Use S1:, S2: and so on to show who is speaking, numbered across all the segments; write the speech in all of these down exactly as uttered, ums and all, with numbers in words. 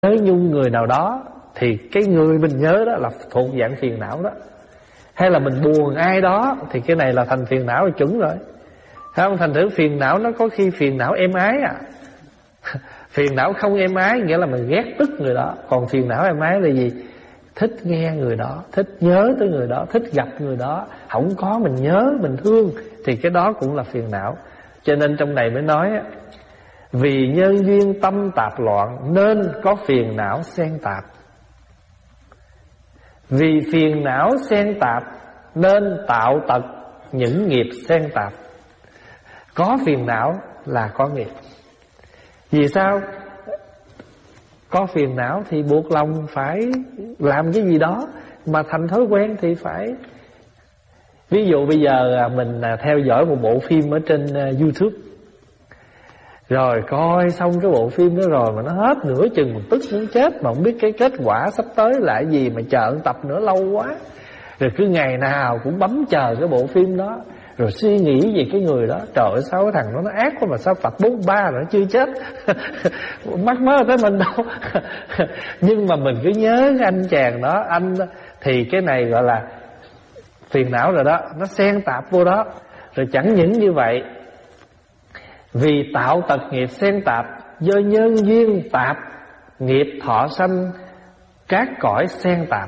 S1: nhớ nhung người nào đó thì cái người mình nhớ đó là thuộc dạng phiền não đó. Hay là mình buồn ai đó thì cái này là thành phiền não là chuẩn rồi. Thấy không? Thành thử phiền não nó có khi phiền não êm ái à. Phiền não không êm ái nghĩa là mình ghét tức người đó. Còn phiền não êm ái là gì? Thích nghe người đó, thích nhớ tới người đó, thích gặp người đó. Không có mình nhớ, mình thương thì cái đó cũng là phiền não. Cho nên trong này mới nói vì nhân duyên tâm tạp loạn nên có phiền não xen tạp. Vì phiền não xen tạp nên tạo tật những nghiệp xen tạp. Có phiền não là có nghiệp. Vì sao? Có phiền não thì buộc lòng phải làm cái gì đó, mà thành thói quen thì phải. Ví dụ bây giờ mình theo dõi một bộ phim ở trên YouTube, rồi coi xong cái bộ phim đó rồi mà nó hết nửa chừng mình tức muốn chết, mà không biết cái kết quả sắp tới là cái gì, mà chờ tập nữa lâu quá. Rồi cứ ngày nào cũng bấm chờ cái bộ phim đó, rồi suy nghĩ về cái người đó. Trời ơi sao cái thằng đó nó ác quá, mà sao tập bốn ba rồi nó chưa chết. Mắc mớ tới mình đâu. Nhưng mà mình cứ nhớ cái anh chàng đó, anh đó, thì cái này gọi là phiền não rồi đó, nó xen tạp vô đó. Rồi chẳng những như vậy, vì tạo tật nghiệp xen tạp, do nhân duyên tạp nghiệp thọ sanh các cõi xen tạp.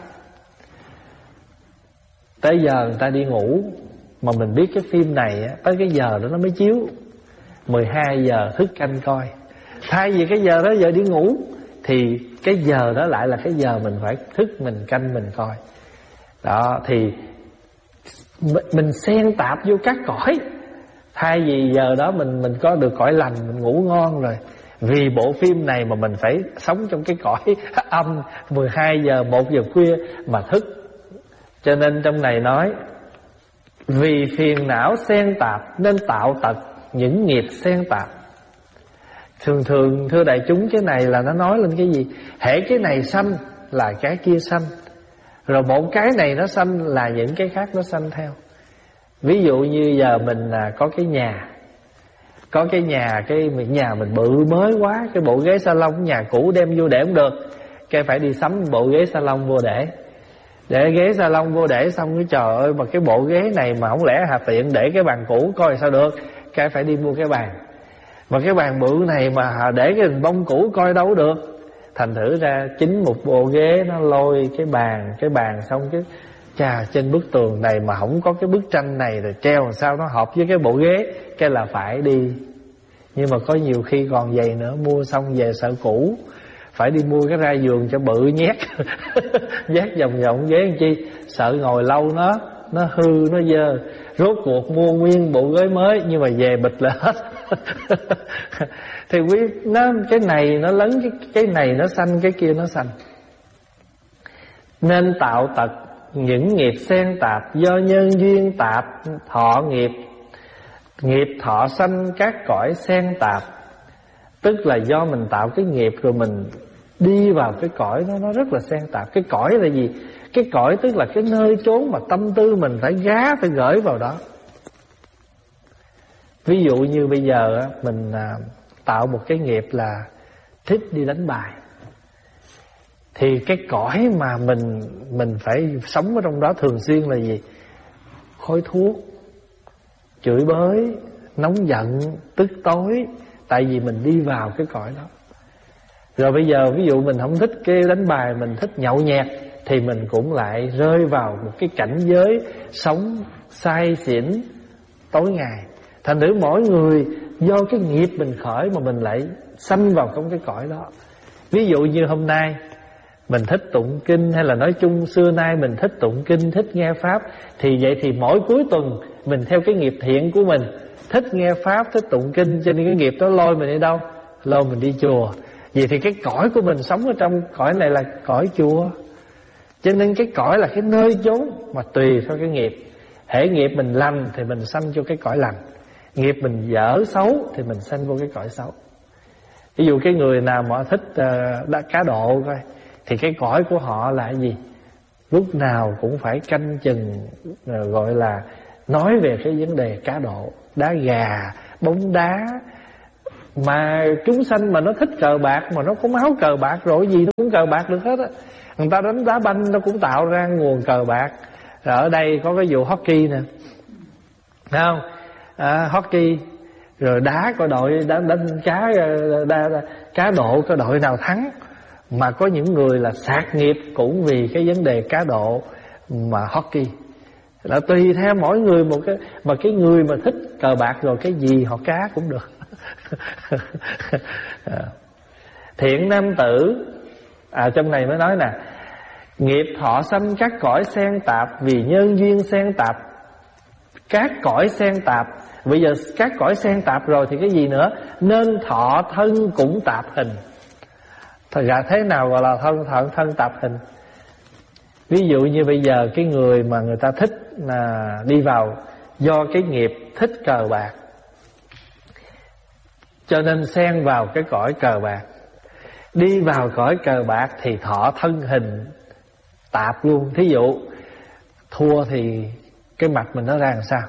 S1: Tới giờ người ta đi ngủ, mà mình biết cái phim này tới cái giờ đó nó mới chiếu, mười hai giờ thức canh coi. Thay vì cái giờ đó giờ đi ngủ, thì cái giờ đó lại là cái giờ mình phải thức mình canh mình coi. Đó thì mình xen tạp vô các cõi. Thay vì giờ đó mình mình có được cõi lành, mình ngủ ngon rồi, vì bộ phim này mà mình phải sống trong cái cõi âm mười hai giờ, một giờ khuya mà thức. Cho nên trong này nói vì phiền não xen tạp nên tạo tật những nghiệp xen tạp. Thường thường thưa đại chúng, cái này là nó nói lên cái gì? Hễ cái này sanh là cái kia sanh, rồi một cái này nó sanh là những cái khác nó sanh theo. Ví dụ như giờ mình có cái nhà, có cái nhà, cái nhà mình bự mới quá, cái bộ ghế salon nhà cũ đem vô để không được, cái phải đi sắm bộ ghế salon vô để. Để ghế salon vô để xong cái trời ơi, mà cái bộ ghế này mà không lẽ hà tiện để cái bàn cũ coi sao được, cái phải đi mua cái bàn. Mà cái bàn bự này mà để cái bông cũ coi đâu được. Thành thử ra chính một bộ ghế nó lôi cái bàn, cái bàn xong cái chà, trên bức tường này mà không có cái bức tranh này rồi treo làm sao nó hợp với cái bộ ghế, cái là phải đi. Nhưng mà có nhiều khi còn vậy nữa, mua xong về sợ cũ, phải đi mua cái ra giường cho bự nhét. Nhét vòng vòng ghế làm chi, sợ ngồi lâu nó nó hư, nó dơ. Rốt cuộc mua nguyên bộ ghế mới nhưng mà về bịch là hết. Thì quý nó cái này nó lớn, cái cái này nó xanh, cái kia nó xanh. Nên tạo tật những nghiệp xen tạp, do nhân duyên tạp thọ nghiệp, nghiệp thọ sanh các cõi xen tạp. Tức là do mình tạo cái nghiệp rồi mình đi vào cái cõi đó, nó rất là xen tạp. Cái cõi là gì? Cái cõi tức là cái nơi chốn mà tâm tư mình phải gá, phải gửi vào đó. Ví dụ như bây giờ mình tạo một cái nghiệp là thích đi đánh bài, thì cái cõi mà mình mình phải sống ở trong đó thường xuyên là gì? Khói thuốc, chửi bới, nóng giận, tức tối. Tại vì mình đi vào cái cõi đó. Rồi bây giờ ví dụ mình không thích cái đánh bài, mình thích nhậu nhẹt, thì mình cũng lại rơi vào một cái cảnh giới sống say xỉn tối ngày. Thành thử mỗi người do cái nghiệp mình khởi mà mình lại sanh vào trong cái cõi đó. Ví dụ như hôm nay mình thích tụng kinh, hay là nói chung xưa nay mình thích tụng kinh, thích nghe pháp, thì vậy thì mỗi cuối tuần mình theo cái nghiệp thiện của mình, thích nghe pháp, thích tụng kinh, cho nên cái nghiệp đó lôi mình đi đâu? Lôi mình đi chùa. Vậy thì cái cõi của mình sống ở trong cõi này là cõi chùa. Cho nên cái cõi là cái nơi chốn mà tùy theo cái nghiệp. Hễ nghiệp mình lành thì mình sanh vô cái cõi lành, nghiệp mình dở xấu thì mình sanh vô cái cõi xấu. Ví dụ cái người nào mà thích uh, cá độ coi, thì cái cõi của họ là cái gì? Lúc nào cũng phải canh chừng, uh, gọi là nói về cái vấn đề cá độ, đá gà, bóng đá, Mà chúng sanh mà nó thích cờ bạc, mà nó có máu cờ bạc rồi, gì nó cũng cờ bạc được hết á. Người ta đánh đá banh nó cũng tạo ra nguồn cờ bạc. Rồi ở đây có cái vụ hockey nè, thấy không? À, hockey rồi đá coi đội đánh, đánh cá đá, đá, cá độ coi đội nào thắng. Mà có những người là sạc nghiệp cũng vì cái vấn đề cá độ mà hockey. Là tùy theo mỗi người một cái. Mà cái người mà thích cờ bạc rồi cái gì họ cá cũng được. Thiện nam tử, à trong này mới nói nè, nghiệp thọ sanh các cõi sen tạp, vì nhân duyên sen tạp. Các cõi sen tạp, bây giờ các cõi sen tạp rồi thì cái gì nữa? Nên thọ thân cũng tạp hình. Thật ra thế nào gọi là thân thân thân tạp hình? Ví dụ như bây giờ cái người mà người ta thích là đi vào do cái nghiệp thích cờ bạc, cho nên xen vào cái cõi cờ bạc. Đi vào cõi cờ bạc thì thọ thân hình tạp luôn. Thí dụ thua thì cái mặt mình nó ra làm sao?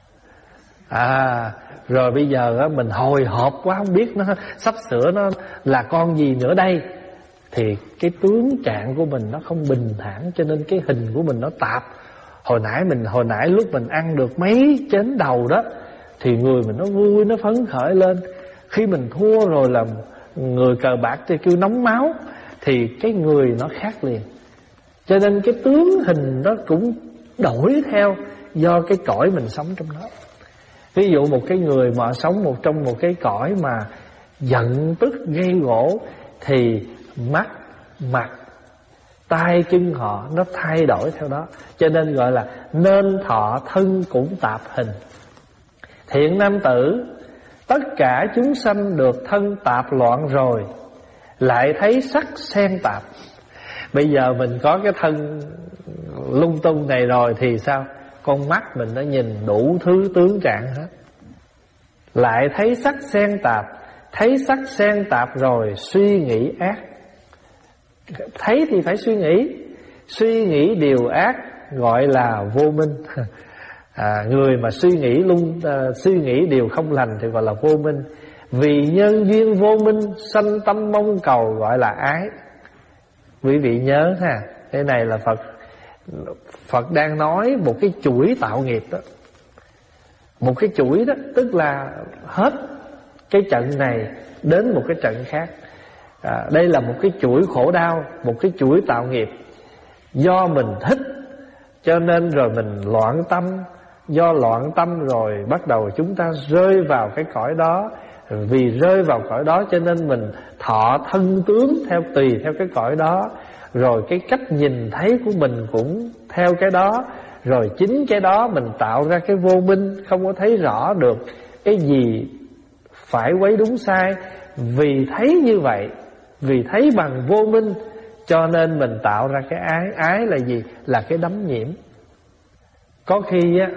S1: À rồi bây giờ á, mình hồi hộp quá, không biết nó sắp sửa nó là con gì nữa đây. Thì cái tướng trạng của mình nó không bình thản, cho nên cái hình của mình nó tạp. Hồi nãy mình hồi nãy lúc mình ăn được mấy chén đầu đó thì người mình nó vui, nó phấn khởi lên. Khi mình thua rồi là người cờ bạc thì kêu nóng máu, thì cái người nó khác liền. Cho nên cái tướng hình nó cũng đổi theo do cái cõi mình sống trong đó. Ví dụ một cái người mà sống một trong một cái cõi mà giận tức gây gỗ, thì mắt, mặt, tay chân họ nó thay đổi theo đó. Cho nên gọi là nên thọ thân cũng tạp hình. Thiện nam tử, tất cả chúng sanh được thân tạp loạn rồi, lại thấy sắc xen tạp. Bây giờ mình có cái thân lung tung này rồi thì sao? Con mắt mình nó nhìn đủ thứ tướng trạng hết. Lại thấy sắc xen tạp. Thấy sắc xen tạp rồi suy nghĩ ác. Thấy thì phải suy nghĩ. Suy nghĩ điều ác gọi là vô minh. à, Người mà suy nghĩ lung uh, suy nghĩ điều không lành thì gọi là vô minh. Vì nhân duyên vô minh sanh tâm mong cầu gọi là ái. Quý vị nhớ ha, cái này là Phật Phật đang nói một cái chuỗi tạo nghiệp đó. Một cái chuỗi đó, tức là hết cái trận này đến một cái trận khác. à, Đây là một cái chuỗi khổ đau, một cái chuỗi tạo nghiệp. Do mình thích cho nên rồi mình loạn tâm. Do loạn tâm rồi bắt đầu chúng ta rơi vào cái cõi đó. Vì rơi vào cõi đó cho nên mình thọ thân tướng theo tùy theo cái cõi đó. Rồi cái cách nhìn thấy của mình cũng theo cái đó. Rồi chính cái đó mình tạo ra cái vô minh, không có thấy rõ được cái gì phải quấy đúng sai. Vì thấy như vậy, vì thấy bằng vô minh, cho nên mình tạo ra cái ái. Ái là gì? Là cái đắm nhiễm. Có khi á,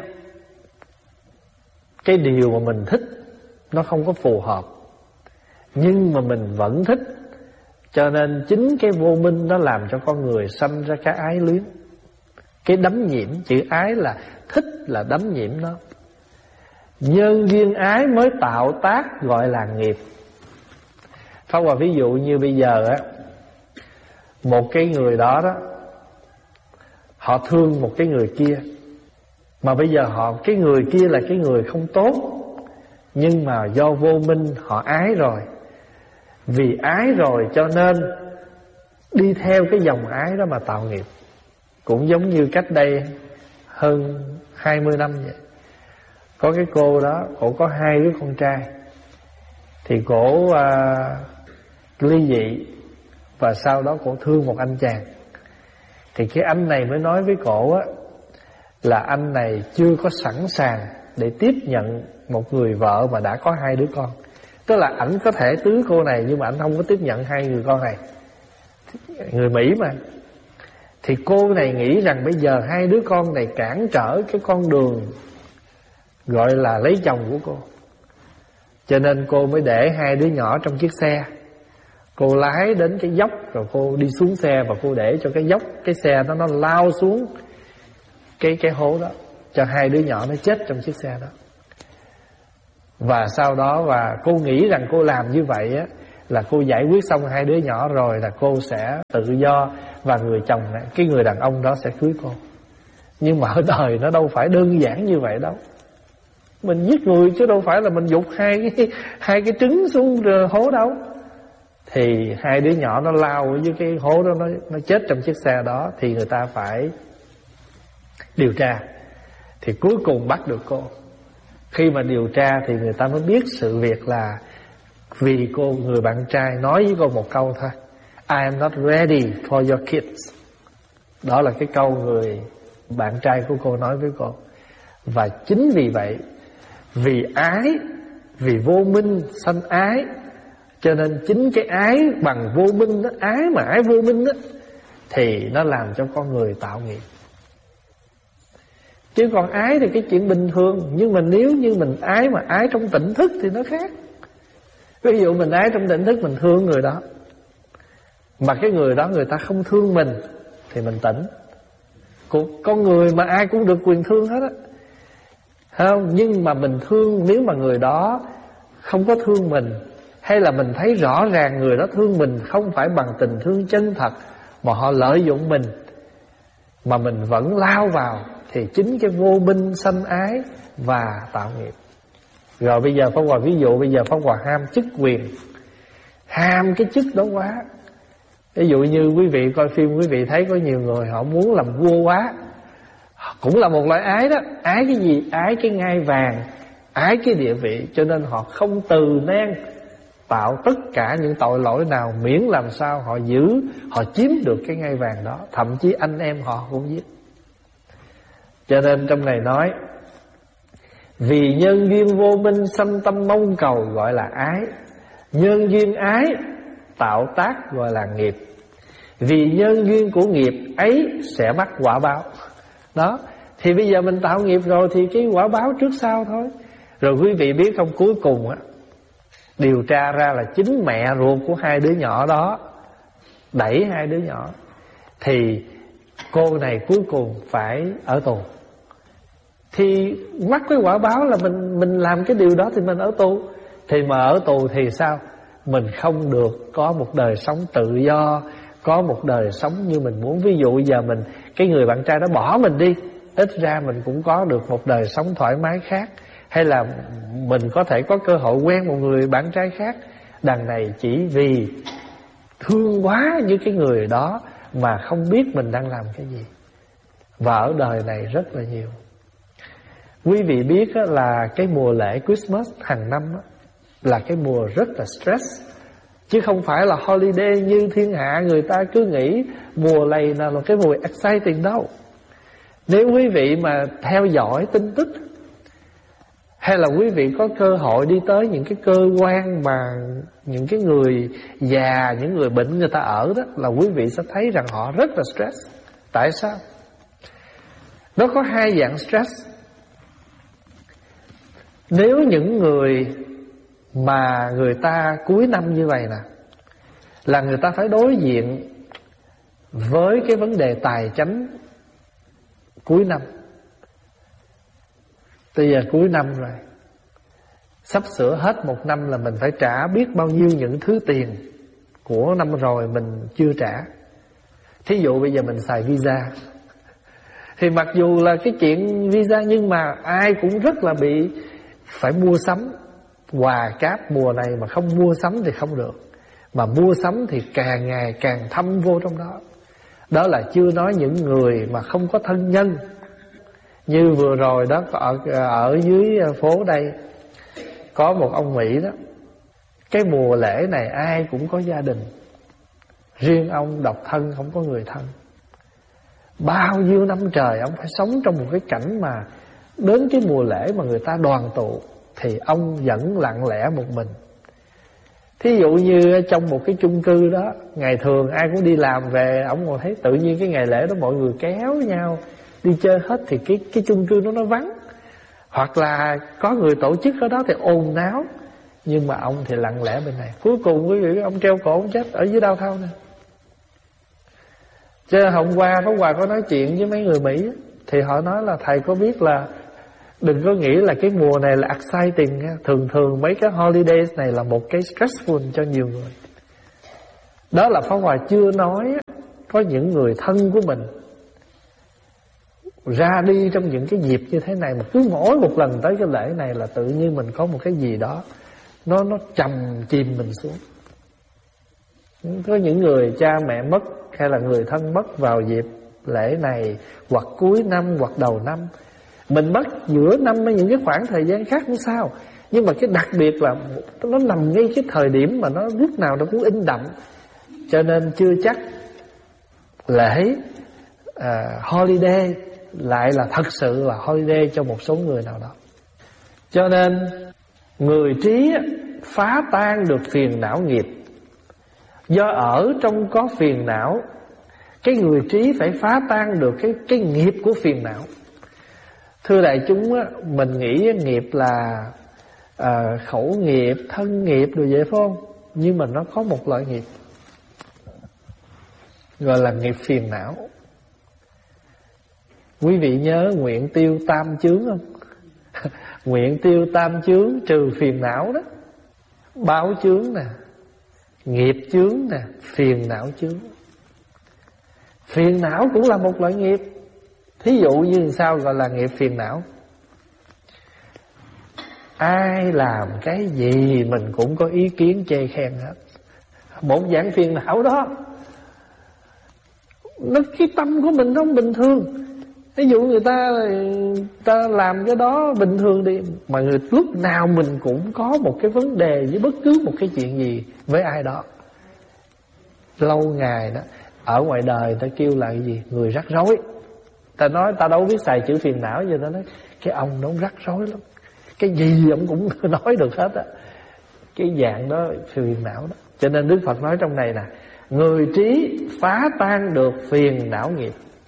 S1: cái điều mà mình thích nó không có phù hợp, nhưng mà mình vẫn thích. Cho nên chính cái vô minh nó làm cho con người sanh ra cái ái luyến, cái đắm nhiễm. Chữ ái là thích, là đắm nhiễm nó. Nhân duyên ái mới tạo tác gọi là nghiệp. Pháp Hòa ví dụ như bây giờ á, một cái người đó đó, họ thương một cái người kia, mà bây giờ họ cái người kia là cái người không tốt, nhưng mà do vô minh họ ái rồi. Vì ái rồi cho nên đi theo cái dòng ái đó mà tạo nghiệp. Cũng giống như cách đây hơn hai mươi năm vậy. Có cái cô đó, cổ có hai đứa con trai. Thì cổ à, ly dị. Và sau đó cổ thương một anh chàng. Thì cái anh này mới nói với cổ á, là anh này chưa có sẵn sàng để tiếp nhận một người vợ mà đã có hai đứa con. Tức là ảnh có thể tứ cô này, nhưng mà ảnh không có tiếp nhận hai người con này. Người Mỹ mà. Thì cô này nghĩ rằng bây giờ hai đứa con này cản trở cái con đường gọi là lấy chồng của cô. Cho nên cô mới để hai đứa nhỏ trong chiếc xe. Cô lái đến cái dốc, rồi cô đi xuống xe, và cô để cho cái dốc, cái xe đó nó lao xuống cái cái hố đó, cho hai đứa nhỏ nó chết trong chiếc xe đó. Và sau đó và cô nghĩ rằng cô làm như vậy á, là cô giải quyết xong hai đứa nhỏ rồi là cô sẽ tự do, và người chồng này, cái người đàn ông đó sẽ cưới cô. Nhưng mà ở đời nó đâu phải đơn giản như vậy đâu. Mình giết người chứ đâu phải là mình dục hai cái hai cái trứng xuống hố đâu. Thì hai đứa nhỏ nó lao với cái hố đó, nó nó chết trong chiếc xe đó, thì người ta phải điều tra. Thì cuối cùng bắt được cô. Khi mà điều tra thì người ta mới biết sự việc là vì cô, người bạn trai nói với cô một câu thôi: I am not ready for your kids. Đó là cái câu người bạn trai của cô nói với cô. Và chính vì vậy, vì ái, vì vô minh sanh ái, cho nên chính cái ái bằng vô minh đó, ái mà ái vô minh đó, thì nó làm cho con người tạo nghiệp. Chứ còn ái thì cái chuyện bình thường. Nhưng mà nếu như mình ái mà ái trong tỉnh thức thì nó khác. Ví dụ mình ái trong tỉnh thức, mình thương người đó, mà cái người đó người ta không thương mình, thì mình tỉnh. Con người mà ai cũng được quyền thương hết á, không? Nhưng mà mình thương, nếu mà người đó không có thương mình, hay là mình thấy rõ ràng người đó thương mình không phải bằng tình thương chân thật, mà họ lợi dụng mình, mà mình vẫn lao vào, thì chính cái vô minh sanh ái và tạo nghiệp. Rồi bây giờ Pháp Hòa ví dụ, bây giờ Pháp Hòa ham chức quyền, ham cái chức đó quá. Ví dụ như quý vị coi phim, quý vị thấy có nhiều người họ muốn làm vua quá, cũng là một loại ái đó. Ái cái gì? Ái cái ngai vàng, ái cái địa vị. Cho nên họ không từ nan tạo tất cả những tội lỗi nào, miễn làm sao họ giữ, họ chiếm được cái ngai vàng đó. Thậm chí anh em họ cũng giết. Cho nên trong này nói: vì nhân duyên vô minh sanh tâm mong cầu, gọi là ái. Nhân duyên ái tạo tác, gọi là nghiệp. Vì nhân duyên của nghiệp ấy sẽ mắc quả báo. Đó. Thì bây giờ mình tạo nghiệp rồi thì cái quả báo trước sau thôi. Rồi quý vị biết không, cuối cùng á, điều tra ra là chính mẹ ruột của hai đứa nhỏ đó đẩy hai đứa nhỏ. Thì cô này cuối cùng phải ở tù. Thì mắc cái quả báo là mình mình làm cái điều đó thì mình ở tù. Thì mà ở tù thì sao? Mình không được có một đời sống tự do, có một đời sống như mình muốn. Ví dụ giờ mình, cái người bạn trai đó bỏ mình đi, ít ra mình cũng có được một đời sống thoải mái khác. Hay là mình có thể có cơ hội quen một người bạn trai khác. Đằng này chỉ vì thương quá như cái người đó mà không biết mình đang làm cái gì. Và ở đời này rất là nhiều. Quý vị biết là cái mùa lễ Christmas hàng năm là cái mùa rất là stress, chứ không phải là holiday như thiên hạ người ta cứ nghĩ mùa này là cái mùa exciting đâu. Nếu quý vị mà theo dõi tin tức, hay là quý vị có cơ hội đi tới những cái cơ quan mà những cái người già, những người bệnh người ta ở đó, là quý vị sẽ thấy rằng họ rất là stress. Tại sao? Nó có hai dạng stress. Nếu những người mà người ta cuối năm như vậy nè, là người ta phải đối diện với cái vấn đề tài chánh cuối năm. Bây giờ cuối năm rồi, sắp sửa hết một năm là mình phải trả biết bao nhiêu những thứ tiền của năm rồi mình chưa trả. Thí dụ bây giờ mình xài visa, thì mặc dù là cái chuyện visa, nhưng mà ai cũng rất là bị phải mua sắm. Quà cáp mùa này mà không mua sắm thì không được, mà mua sắm thì càng ngày càng thâm vô trong đó. Đó là chưa nói những người mà không có thân nhân. Như vừa rồi đó, ở, ở dưới phố đây có một ông Mỹ đó, cái mùa lễ này ai cũng có gia đình, riêng ông độc thân, không có người thân. Bao nhiêu năm trời ông phải sống trong một cái cảnh mà đến cái mùa lễ mà người ta đoàn tụ thì ông vẫn lặng lẽ một mình. Thí dụ như trong một cái chung cư đó, ngày thường ai cũng đi làm về, ông còn thấy tự nhiên cái ngày lễ đó mọi người kéo nhau đi chơi hết, thì cái cái chung cư đó nó vắng. Hoặc là có người tổ chức ở đó thì ồn náo, nhưng mà ông thì lặng lẽ bên này. Cuối cùng quý vị, ông treo cổ ông chết ở dưới downtown nè. Chứ hôm qua Pháp Hòa có nói chuyện với mấy người Mỹ, thì họ nói là thầy có biết là Đừng có nghĩ là cái mùa này là exciting. Thường thường mấy cái holidays này là một cái stressful cho nhiều người. Đó là Pháp Hòa chưa nói có những người thân của mình ra đi trong những cái dịp như thế này, mà cứ mỗi một lần tới cái lễ này là tự nhiên mình có một cái gì đó Nó nó trầm chìm mình xuống. Có những người cha mẹ mất hay là người thân mất vào dịp lễ này, hoặc cuối năm hoặc đầu năm. Mình mất giữa năm với những cái khoảng thời gian khác cũng sao, nhưng mà cái đặc biệt là nó nằm ngay cái thời điểm mà nó lúc nào nó cũng in đậm. Cho nên chưa chắc lễ à, holiday lại là thật sự là holiday cho một số người nào đó. Cho nên người trí phá tan được phiền não nghiệp. Do ở trong có phiền não, cái người trí phải phá tan được cái, cái nghiệp của phiền não. Thưa đại chúng á, mình nghĩ nghiệp là à, khẩu nghiệp, thân nghiệp rồi vậy phải không? Nhưng mà nó có một loại nghiệp gọi là nghiệp phiền não. Quý vị nhớ nguyện tiêu tam chướng không? Nguyện tiêu tam chướng trừ phiền não đó. Báo chướng nè, nghiệp chướng nè, phiền não chướng. Phiền não cũng là một loại nghiệp. Thí dụ như sao gọi là nghiệp phiền não? Ai làm cái gì mình cũng có ý kiến chê khen hết. Một dạng phiền não đó. Nó cái tâm của mình nó không bình thường. Ví dụ người ta người ta làm cái đó bình thường đi, mà người lúc nào mình cũng có một cái vấn đề với bất cứ một cái chuyện gì với ai đó. Lâu ngày đó, ở ngoài đời ta kêu là cái gì? Người rắc rối. Ta nói ta đâu biết xài chữ phiền não, giờ ta nói cái ông nó rắc rối lắm, cái gì ông cũng nói được hết á. Cái dạng đó phiền não đó. Cho nên Đức Phật nói trong này nè, người trí phá tan được phiền não nghiệp.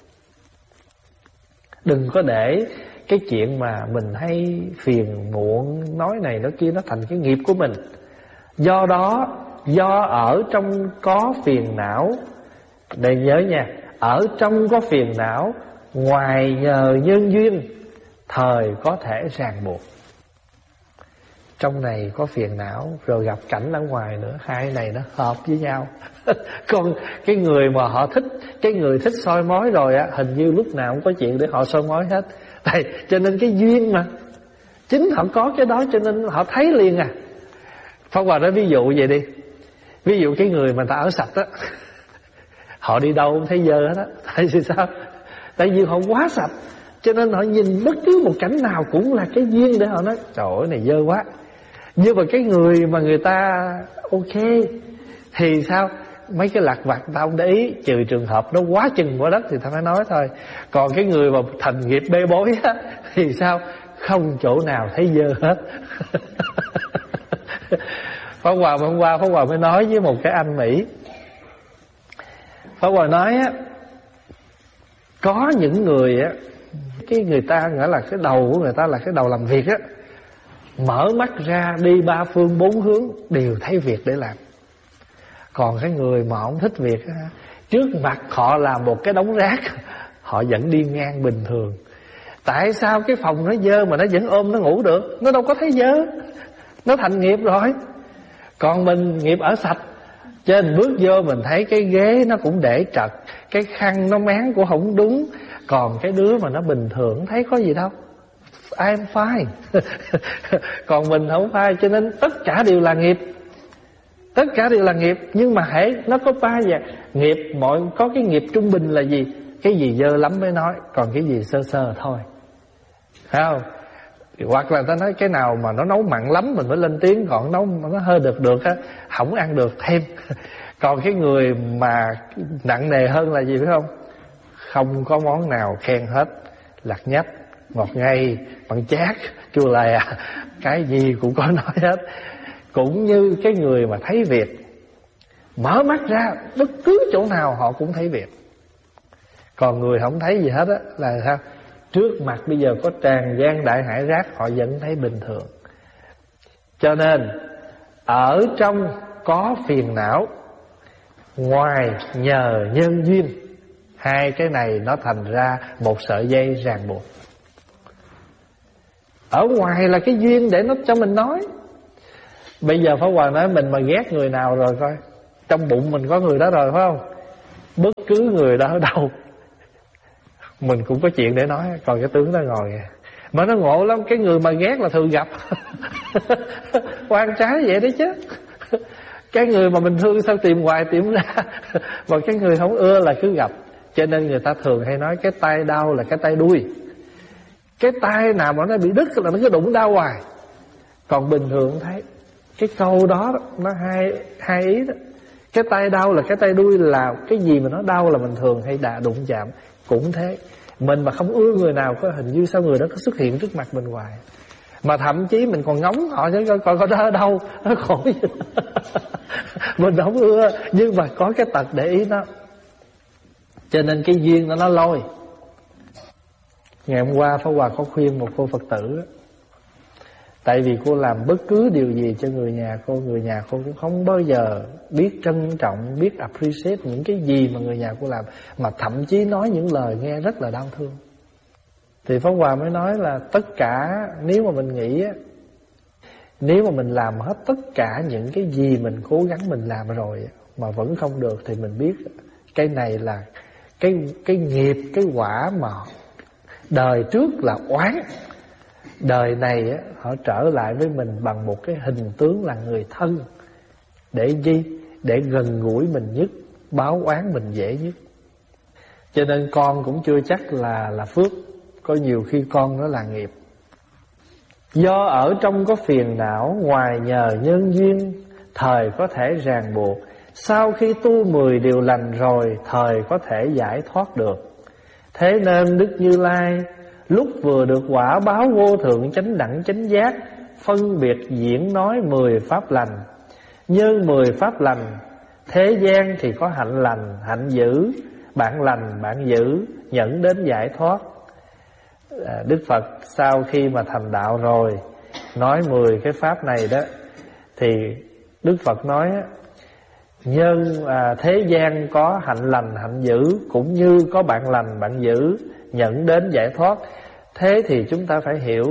S1: Đừng có để cái chuyện mà mình hay phiền muộn, nói này nói kia, nó thành cái nghiệp của mình. Do đó, do ở trong có phiền não, để nhớ nha, ở trong có phiền não, ngoài nhờ nhân duyên, thời có thể ràng buộc. Trong này có phiền não, rồi gặp cảnh ở ngoài nữa, hai này nó hợp với nhau. Còn cái người mà họ thích, cái người thích soi mói rồi á, hình như lúc nào cũng có chuyện để họ soi mói hết. Tại, cho nên cái duyên mà, chính họ có cái đó cho nên họ thấy liền à. Pháp Hòa nói ví dụ vậy đi. Ví dụ cái người mà ta ở sạch á, họ đi đâu cũng thấy dơ hết á. Tại vì sao? Tại vì họ quá sạch, cho nên họ nhìn bất cứ một cảnh nào cũng là cái duyên để họ nói trời ơi này dơ quá. Nhưng mà cái người mà người ta ok thì sao? Mấy cái lặt vặt ta không để ý, trừ trường hợp nó quá chừng quá đất thì ta phải nói thôi. Còn cái người mà thành nghiệp bê bối á, thì sao? Không chỗ nào thấy dơ hết. Pháp Hòa hôm qua Pháp Hòa mới nói với một cái anh Mỹ. Pháp Hòa nói á, có những người á, cái người ta nghĩa là cái đầu của người ta là cái đầu làm việc á, mở mắt ra đi ba phương bốn hướng đều thấy việc để làm. Còn cái người mà không thích việc á, trước mặt họ làm một cái đống rác, họ vẫn đi ngang bình thường. Tại sao cái phòng nó dơ mà nó vẫn ôm nó ngủ được? Nó đâu có thấy dơ, nó thành nghiệp rồi. Còn mình nghiệp ở sạch, cho nên bước vô mình thấy cái ghế nó cũng để trật, cái khăn nó máng cũng không đúng. Còn cái đứa mà nó bình thường thấy có gì đâu, I'm fine. Còn mình không fine, cho nên tất cả đều là nghiệp. Tất cả đều là nghiệp. Nhưng mà hễ nó có ba dạng nghiệp, mọi có cái nghiệp trung bình là gì? Cái gì dơ lắm mới nói, còn cái gì sơ sơ thôi, phải không? Hoặc là ta nói cái nào mà nó nấu mặn lắm mình mới lên tiếng, còn nấu nó hơi được được á, không ăn được thêm. Còn cái người mà nặng nề hơn là gì phải không? Không có món nào khen hết, lạt nhách, ngọt ngây, bằng chát, chua lè, cái gì cũng có nói hết. Cũng như cái người mà thấy việc, mở mắt ra bất cứ chỗ nào họ cũng thấy việc. Còn người không thấy gì hết á là sao? Trước mặt bây giờ có tràn gian đại hải rác, họ vẫn thấy bình thường. Cho nên ở trong có phiền não, ngoài nhờ nhân duyên, hai cái này nó thành ra một sợi dây ràng buộc. Ở ngoài là cái duyên để nó cho mình nói. Bây giờ Pháp Hòa nói mình mà ghét người nào rồi coi, trong bụng mình có người đó rồi phải không? Bất cứ người đó ở đâu mình cũng có chuyện để nói. Còn cái tướng đó ngồi kìa, mà nó ngộ lắm. Cái người mà ghét là thường gặp. Quan trái vậy đấy chứ. Cái người mà mình thương sao tìm hoài tìm ra. Và cái người không ưa là cứ gặp. Cho nên người ta thường hay nói cái tay đau là cái tay đuôi. Cái tay nào mà nó bị đứt là nó cứ đụng đau hoài. Còn bình thường thấy cái câu đó nó hai, hai ý đó. Cái tay đau là cái tay đuôi, là cái gì mà nó đau là mình thường hay đà đụng chạm. Cũng thế, mình mà không ưa người nào có hình như sao người đó có xuất hiện trước mặt mình hoài. Mà thậm chí mình còn ngóng họ chứ coi coi có đó ở đâu, nó khổ gì. Mình không ưa, nhưng mà có cái tật để ý nó. Cho nên cái duyên đó nó lôi. Ngày hôm qua Pháp Hòa có khuyên một cô Phật tử. Tại vì cô làm bất cứ điều gì cho người nhà cô, người nhà cô cũng không bao giờ biết trân trọng, biết appreciate những cái gì mà người nhà cô làm, mà thậm chí nói những lời nghe rất là đau thương. Thì Pháp Hòa mới nói là tất cả, nếu mà mình nghĩ á, nếu mà mình làm hết tất cả những cái gì mình cố gắng mình làm rồi mà vẫn không được, thì mình biết cái này là cái, cái nghiệp, cái quả mà đời trước là oán. Đời này á, họ trở lại với mình bằng một cái hình tướng là người thân. Để gì? Để gần gũi mình nhất, báo oán mình dễ nhất. Cho nên con cũng chưa chắc là là phước. Có nhiều khi con nó là nghiệp. Do ở trong có phiền não, ngoài nhờ nhân duyên, thời có thể ràng buộc. Sau khi tu mười điều lành rồi, thời có thể giải thoát được. Thế nên Đức Như Lai lúc vừa được quả báo vô thượng chánh đẳng chánh giác, phân biệt diễn nói mười pháp lành. Nhân mười pháp lành, thế gian thì có hạnh lành, hạnh dữ, bạn lành, bạn dữ, dẫn đến giải thoát. à, Đức Phật sau khi mà thành đạo rồi, nói mười cái pháp này đó, thì Đức Phật nói nhân à, thế gian có hạnh lành, hạnh dữ, cũng như có bạn lành, bạn dữ, dẫn đến giải thoát. Thế thì chúng ta phải hiểu,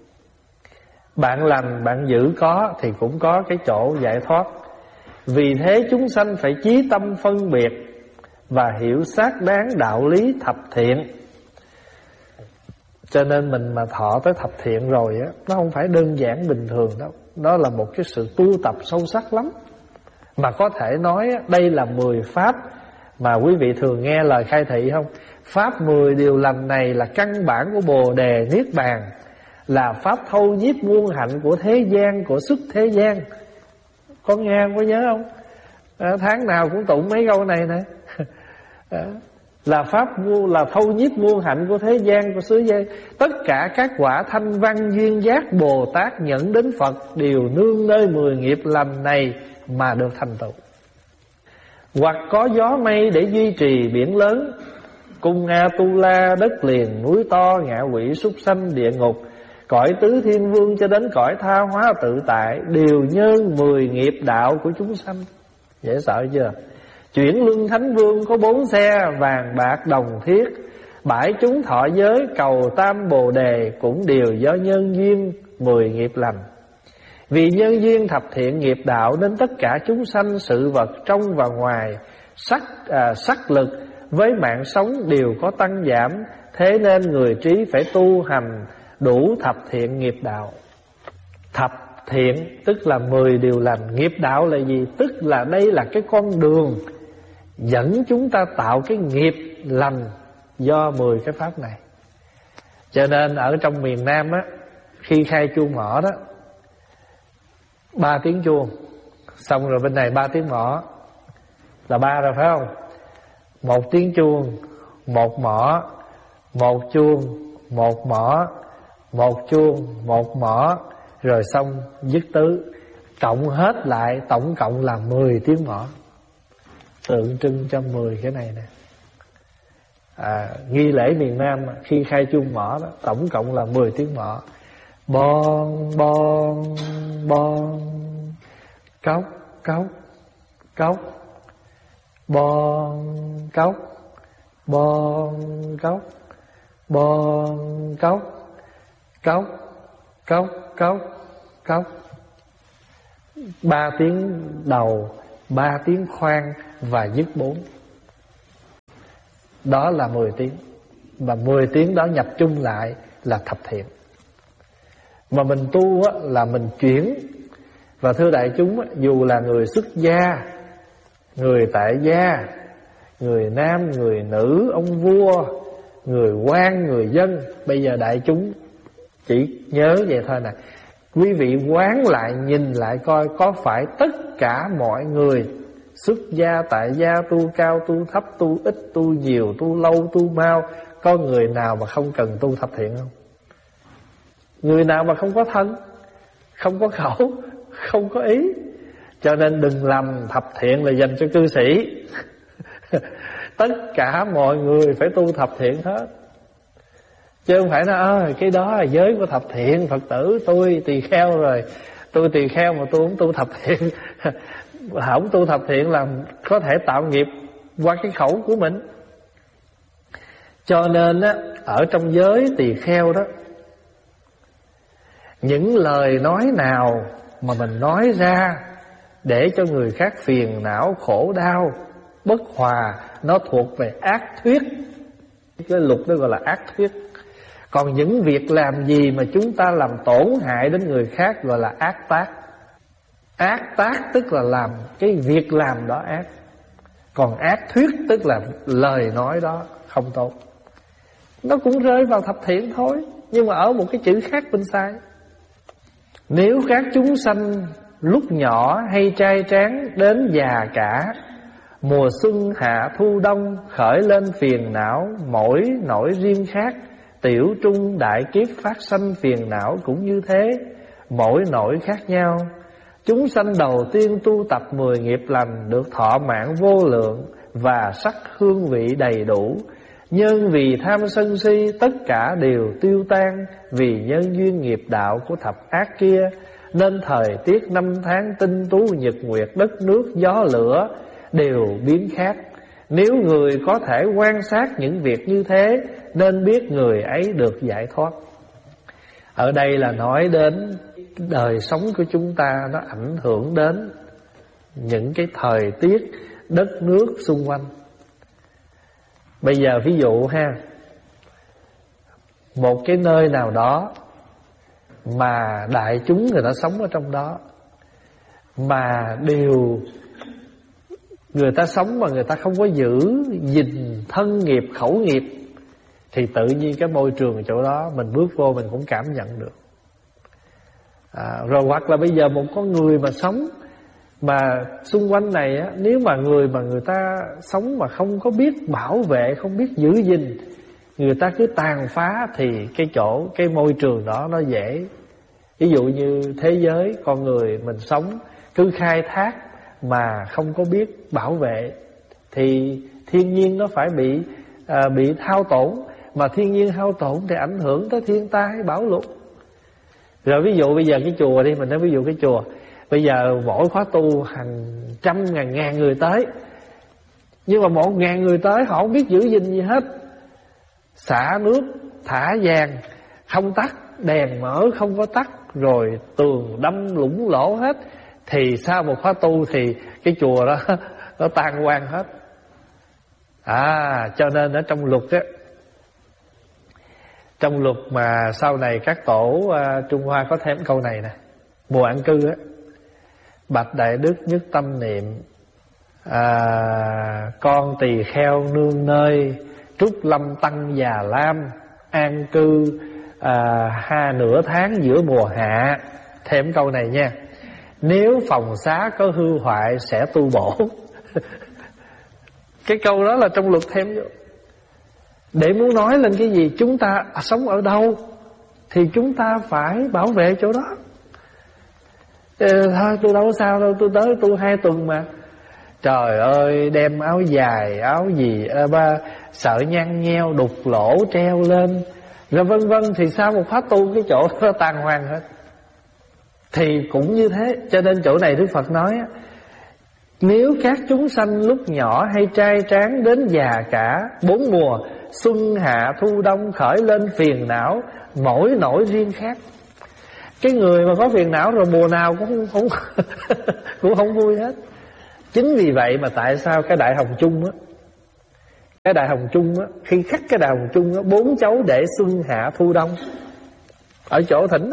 S1: bạn lành, bạn dữ có thì cũng có cái chỗ giải thoát. Vì thế chúng sanh phải chí tâm phân biệt và hiểu xác đáng đạo lý thập thiện. Cho nên mình mà thọ tới thập thiện rồi á, nó không phải đơn giản bình thường đâu. Đó là một cái sự tu tập sâu sắc lắm. Mà có thể nói đây là mười pháp mà quý vị thường nghe lời khai thị không? Pháp mười điều lành này là căn bản của Bồ Đề Niết Bàn, là pháp thâu nhiếp muôn hạnh của thế gian, của xuất thế gian. Có nghe không, có nhớ không? À, tháng nào cũng tụng mấy câu này nè. À, là pháp là thâu nhiếp muôn hạnh của thế gian, của xứ gian. Tất cả các quả thanh văn duyên giác Bồ Tát nhận đến Phật đều nương nơi mười nghiệp lành này mà được thành tựu. Hoặc có gió mây để duy trì biển lớn, cung A-tu-la, đất liền, núi to, ngạ quỷ, súc sanh, địa ngục, cõi tứ thiên vương cho đến cõi tha hóa tự tại, đều nhân mười nghiệp đạo của chúng sanh. Dễ sợ chưa? Chuyển luân thánh vương có bốn xe, vàng bạc đồng thiết, bãi chúng thọ giới cầu tam bồ đề, cũng đều do nhân duyên mười nghiệp lành. Vì nhân duyên thập thiện nghiệp đạo nên tất cả chúng sanh, sự vật trong và ngoài, sắc à, sắc lực với mạng sống đều có tăng giảm. Thế nên người trí phải tu hành đủ thập thiện nghiệp đạo. Thập thiện tức là mười điều lành. Nghiệp đạo là gì? Tức là đây là cái con đường dẫn chúng ta tạo cái nghiệp lành do mười cái pháp này. Cho nên ở trong miền Nam á, khi khai chuông mõ đó, ba tiếng chuông, xong rồi bên này ba tiếng mõ, là ba rồi phải không? Một tiếng chuông, một mõ, một chuông, một mõ, một chuông, một mõ, rồi xong dứt tứ. Cộng hết lại tổng cộng là mười tiếng mõ, tượng trưng cho mười cái này nè. à, Nghi lễ miền Nam khi khai chuông mõ đó, tổng cộng là mười tiếng mõ. Bon bon bon, cốc cốc cốc, bon cốc, bon cốc, bon cốc, cốc cốc cốc cốc. Ba tiếng đầu, ba tiếng khoan và dứt bốn. Đó là mười tiếng. Và mười tiếng đó nhập chung lại là thập thiện. Mà mình tu á, là mình chuyển. Và thưa đại chúng á, dù là người xuất gia, người tại gia, người nam, người nữ, ông vua, người quan, người dân, bây giờ đại chúng chỉ nhớ vậy thôi nè. Quý vị quán lại, nhìn lại coi có phải tất cả mọi người xuất gia, tại gia, tu cao, tu thấp, tu ít, tu nhiều, tu lâu, tu mau, có người nào mà không cần tu thập thiện không? Người nào mà không có thân, không có khẩu, không có ý. Cho nên đừng lầm thập thiện là dành cho cư sĩ. Tất cả mọi người phải tu thập thiện hết. Chứ không phải nói ơi cái đó là giới của thập thiện, Phật tử tôi tỳ kheo rồi, tôi tỳ kheo mà tôi không tu thập thiện. Không tu thập thiện là có thể tạo nghiệp qua cái khẩu của mình. Cho nên á, ở trong giới tỳ kheo đó, những lời nói nào mà mình nói ra để cho người khác phiền não, khổ đau, bất hòa, nó thuộc về ác thuyết. Cái luật đó gọi là ác thuyết. Còn những việc làm gì mà chúng ta làm tổn hại đến người khác gọi là ác tác. Ác tác tức là làm cái việc làm đó ác. Còn ác thuyết tức là lời nói đó không tốt. Nó cũng rơi vào thập thiện thôi, nhưng mà ở một cái chữ khác bên sai. Nếu các chúng sanh lúc nhỏ hay trai tráng đến già cả, mùa xuân hạ thu đông khởi lên phiền não, mỗi nỗi riêng khác, tiểu trung đại kiếp phát sanh phiền não cũng như thế, mỗi nỗi khác nhau. Chúng sanh đầu tiên tu tập mười nghiệp lành, được thọ mạng vô lượng và sắc hương vị đầy đủ. Nhưng vì tham sân si tất cả đều tiêu tan, vì nhân duyên nghiệp đạo của thập ác kia, nên thời tiết năm tháng tinh tú nhật nguyệt, đất nước gió lửa đều biến khác. Nếu người có thể quan sát những việc như thế, nên biết người ấy được giải thoát. Ở đây là nói đến đời sống của chúng ta, nó ảnh hưởng đến những cái thời tiết đất nước xung quanh. Bây giờ ví dụ ha, một cái nơi nào đó mà đại chúng người ta sống ở trong đó, mà đều người ta sống mà người ta không có giữ gìn thân nghiệp, khẩu nghiệp, thì tự nhiên cái môi trường chỗ đó mình bước vô mình cũng cảm nhận được. à, Rồi hoặc là bây giờ một con người mà sống mà xung quanh này á, nếu mà người mà người ta sống mà không có biết bảo vệ, không biết giữ gìn, người ta cứ tàn phá, thì cái chỗ, cái môi trường đó nó dễ. Ví dụ như thế giới con người mình sống cứ khai thác mà không có biết bảo vệ, thì thiên nhiên nó phải bị à, bị thao tổn. Mà thiên nhiên thao tổn thì ảnh hưởng tới thiên tai bão lụt. Rồi ví dụ bây giờ cái chùa đi, mình nói ví dụ cái chùa, bây giờ mỗi khóa tu hàng trăm ngàn ngàn người tới, nhưng mà một ngàn người tới họ không biết giữ gìn gì hết. Xả nước, thả vàng, không tắt, đèn mở không có tắt, rồi tường đâm lũng lỗ hết, thì sau một khóa tu thì cái chùa đó nó tan hoang hết. À, cho nên ở trong luật á, trong luật mà sau này các tổ uh, Trung Hoa có thêm câu này nè: mùa an cư á, bạch đại đức nhất tâm niệm, à, con tỳ kheo nương nơi, trúc lâm tăng già lam, an cư à, ha nửa tháng giữa mùa hạ. Thêm câu này nha: nếu phòng xá có hư hoại sẽ tu bổ. Cái câu đó là trong luật thêm vô. Để muốn nói lên cái gì, chúng ta sống ở đâu thì chúng ta phải bảo vệ chỗ đó. Thôi tôi đâu có sao đâu, tôi tới tu hai tuần mà. Trời ơi, đem áo dài, áo gì à, ba, sợ nhăn nheo, đục lỗ treo lên, rồi vân vân, thì sao một phát tu cái chỗ nó tan hoang hết. Thì cũng như thế. Cho nên chỗ này Đức Phật nói á, nếu các chúng sanh lúc nhỏ hay trai tráng đến già cả, bốn mùa xuân hạ thu đông khởi lên phiền não, mỗi nỗi riêng khác. Cái người mà có phiền não rồi mùa nào cũng không cũng không vui hết. Chính vì vậy mà tại sao cái Đại Hồng Chung á, cái Đại Hồng Chung á, khi khắc cái Đại Hồng Chung á, bốn chấu để xuân hạ thu đông ở chỗ thỉnh á.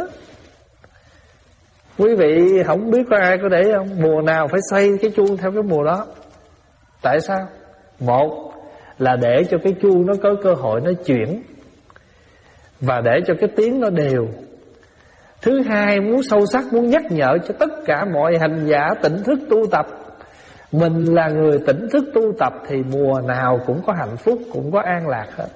S1: Quý vị không biết có ai có để không? Mùa nào phải xoay cái chuông theo cái mùa đó. Tại sao? Một là để cho cái chuông nó có cơ hội nó chuyển, và để cho cái tiếng nó đều. Thứ hai, muốn sâu sắc, muốn nhắc nhở cho tất cả mọi hành giả tỉnh thức tu tập. Mình là người tỉnh thức tu tập thì mùa nào cũng có hạnh phúc, cũng có an lạc hết.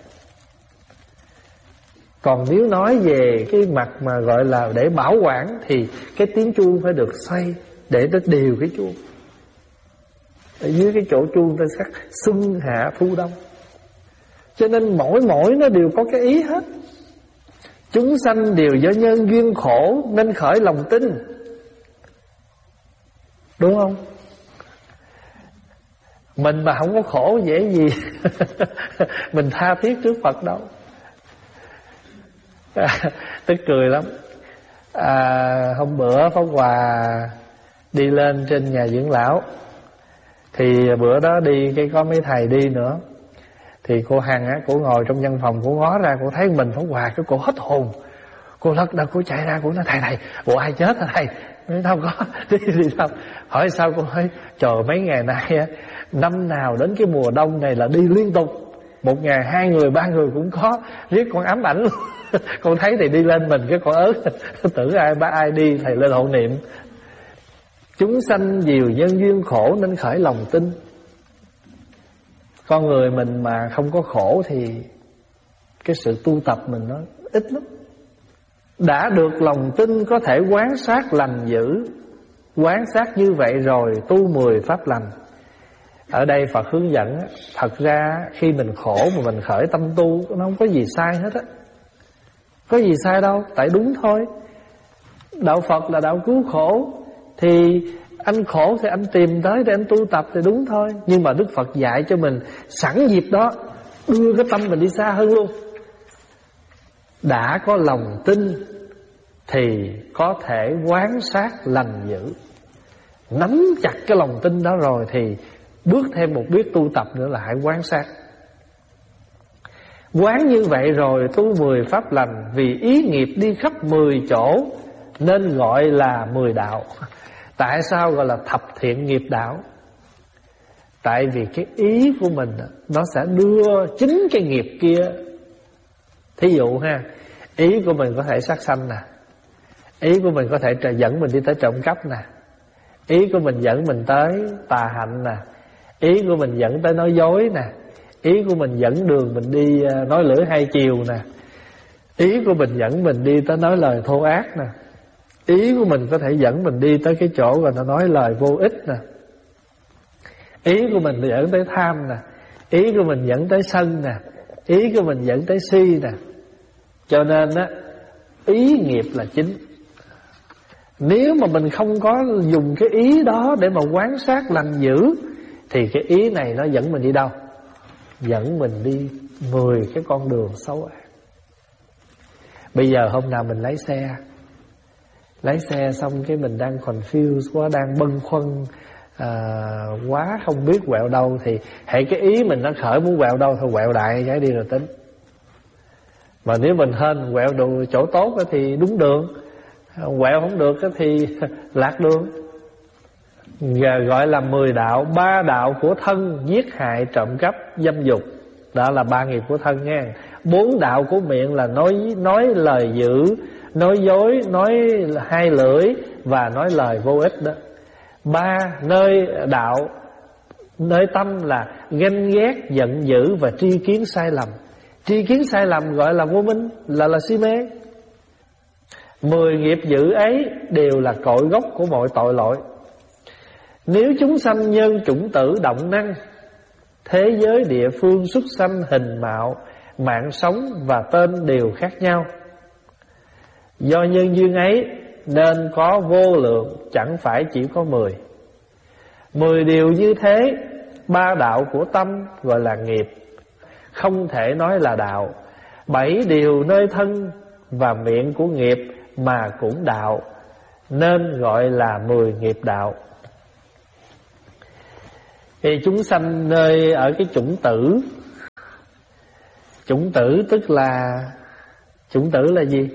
S1: Còn nếu nói về cái mặt mà gọi là để bảo quản thì cái tiếng chuông phải được xoay để nó đều cái chuông. Ở dưới cái chỗ chuông ta sắc xuân hạ thu đông. Cho nên mỗi mỗi nó đều có cái ý hết. Chúng sanh đều do nhân duyên khổ nên khởi lòng tin. Đúng không? Mình mà không có khổ dễ gì mình tha thiết trước Phật đâu. Tức cười lắm. à, Hôm bữa Pháp Hòa đi lên trên nhà dưỡng lão, thì bữa đó đi cái có mấy thầy đi nữa, thì cô Hằng á, cô ngồi trong văn phòng, cô ngó ra, cô thấy mình Pháp Hòa, cái cô hết hồn. Cô lật đật, cô chạy ra, cô nói: thầy thầy, bộ ai chết hả thầy? Nói không có, đi đi đâu. Hỏi sao? Cô nói: trời, mấy ngày nay á, năm nào đến cái mùa đông này là đi liên tục, một ngày hai người ba người cũng có, riết con ám ảnh luôn. Con thấy thì đi lên mình cái con ớt tưởng ai ba ai đi, thầy lên hộ niệm. Chúng sanh nhiều nhân duyên khổ nên khởi lòng tin. Con người mình mà không có khổ thì cái sự tu tập mình nó ít lắm. Đã được lòng tin có thể quán sát lành dữ. Quán sát như vậy rồi tu mười pháp lành. Ở đây Phật hướng dẫn, thật ra khi mình khổ mà mình khởi tâm tu, nó không có gì sai hết á. Có gì sai đâu, tại đúng thôi. Đạo Phật là đạo cứu khổ, thì anh khổ thì anh tìm tới để anh tu tập thì đúng thôi. Nhưng mà Đức Phật dạy cho mình sẵn dịp đó đưa cái tâm mình đi xa hơn luôn. Đã có lòng tin thì có thể quán sát lành dữ. Nắm chặt cái lòng tin đó rồi thì bước thêm một bước tu tập nữa là hãy quán sát. Quán như vậy rồi tu mười pháp lành, vì ý nghiệp đi khắp mười chỗ nên gọi là mười đạo. Tại sao gọi là thập thiện nghiệp đạo? Tại vì cái ý của mình nó sẽ đưa chính cái nghiệp kia. Thí dụ ha, ý của mình có thể sát sanh nè, ý của mình có thể dẫn mình đi tới trộm cắp nè, ý của mình dẫn mình tới tà hạnh nè, ý của mình dẫn tới nói dối nè, ý của mình dẫn đường mình đi nói lưỡi hai chiều nè, ý của mình dẫn mình đi tới nói lời thô ác nè, ý của mình có thể dẫn mình đi tới cái chỗ mà nó nói lời vô ích nè, ý của mình dẫn tới tham nè, ý của mình dẫn tới sân nè, ý của mình dẫn tới si nè. Cho nên á, ý nghiệp là chính. Nếu mà mình không có dùng cái ý đó để mà quán sát lành dữ, thì cái ý này nó dẫn mình đi đâu? Dẫn mình đi mười cái con đường xấu ác. Bây giờ hôm nào mình lấy xe, Lấy xe xong cái mình đang confused quá, đang bâng khuâng à, quá không biết quẹo đâu, thì hệ cái ý mình nó khởi muốn quẹo đâu thôi quẹo đại cái đi rồi tính. Mà nếu mình hên quẹo đồ chỗ tốt thì đúng đường, quẹo không được thì lạc đường. Gọi là mười đạo. Ba đạo của thân: giết hại, trộm cắp, dâm dục. Đó là ba nghiệp của thân nha. Bốn đạo của miệng là nói nói lời dữ, nói dối, nói hai lưỡi và nói lời vô ích đó. Ba nơi đạo, nơi tâm là ganh ghét, giận dữ và tri kiến sai lầm. Tri kiến sai lầm gọi là vô minh, là là si mê. Mười nghiệp dữ ấy đều là cội gốc của mọi tội lỗi. Nếu chúng sanh nhân chủng tử động năng, thế giới địa phương xuất sanh hình mạo, mạng sống và tên đều khác nhau. Do nhân duyên ấy nên có vô lượng, chẳng phải chỉ có mười. Mười điều như thế, ba đạo của tâm gọi là nghiệp, không thể nói là đạo. Bảy điều nơi thân và miệng của nghiệp mà cũng đạo, nên gọi là mười nghiệp đạo. Thì chúng sanh nơi ở cái chủng tử. Chủng tử tức là, chủng tử là gì?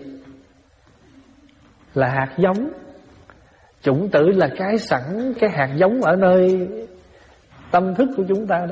S1: Là hạt giống. Chủng tử là cái sẵn, cái hạt giống ở nơi tâm thức của chúng ta đó.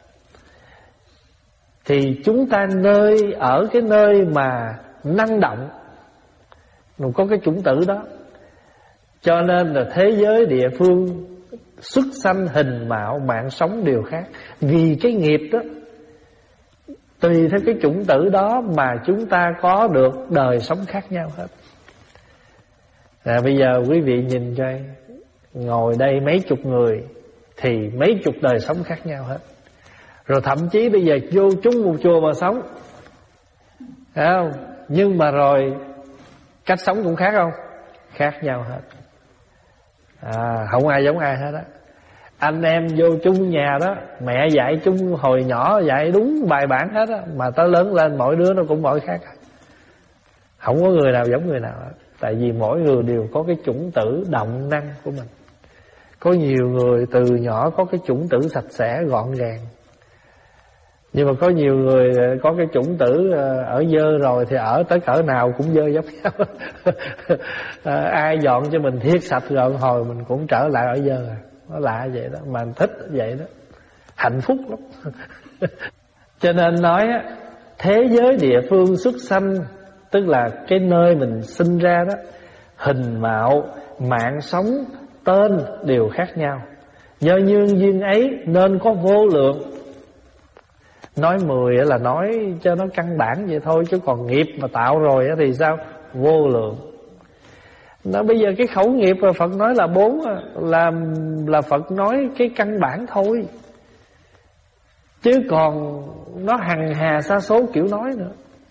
S1: Thì chúng ta nơi ở cái nơi mà năng động, nó có cái chủng tử đó. Cho nên là thế giới địa phương, xuất sanh hình mạo mạng sống đều khác. Vì cái nghiệp đó, tùy theo cái chủng tử đó mà chúng ta có được đời sống khác nhau hết. À, bây giờ quý vị nhìn coi, ngồi đây mấy chục người thì mấy chục đời sống khác nhau hết. Rồi thậm chí bây giờ vô chung một chùa mà sống, thấy không? Nhưng mà rồi cách sống cũng khác không? Khác nhau hết. À, không ai giống ai hết á. Anh em vô chung nhà đó, mẹ dạy chung hồi nhỏ dạy đúng bài bản hết á, mà tới lớn lên mỗi đứa nó cũng mỗi khác. Không có người nào giống người nào hết. Tại vì mỗi người đều có cái chủng tử động năng của mình. Có nhiều người từ nhỏ có cái chủng tử sạch sẽ gọn gàng, nhưng mà có nhiều người có cái chủng tử ở dơ rồi thì ở tới cỡ nào cũng dơ giống nhau. À, ai dọn cho mình thiết sạch rồi hồi mình cũng trở lại ở dơ à. Nó lạ vậy đó, mà thích vậy đó, hạnh phúc lắm. Cho nên nói á, thế giới địa phương xuất sanh, tức là cái nơi mình sinh ra đó, hình mạo, mạng sống, tên đều khác nhau. Do nhân duyên ấy nên có vô lượng. Nói mười là nói cho nó căn bản vậy thôi, chứ còn nghiệp mà tạo rồi thì sao? Vô lượng. Nó bây giờ cái khẩu nghiệp mà Phật nói là bốn, là là Phật nói cái căn bản thôi, chứ còn nó hằng hà sa số kiểu nói nữa,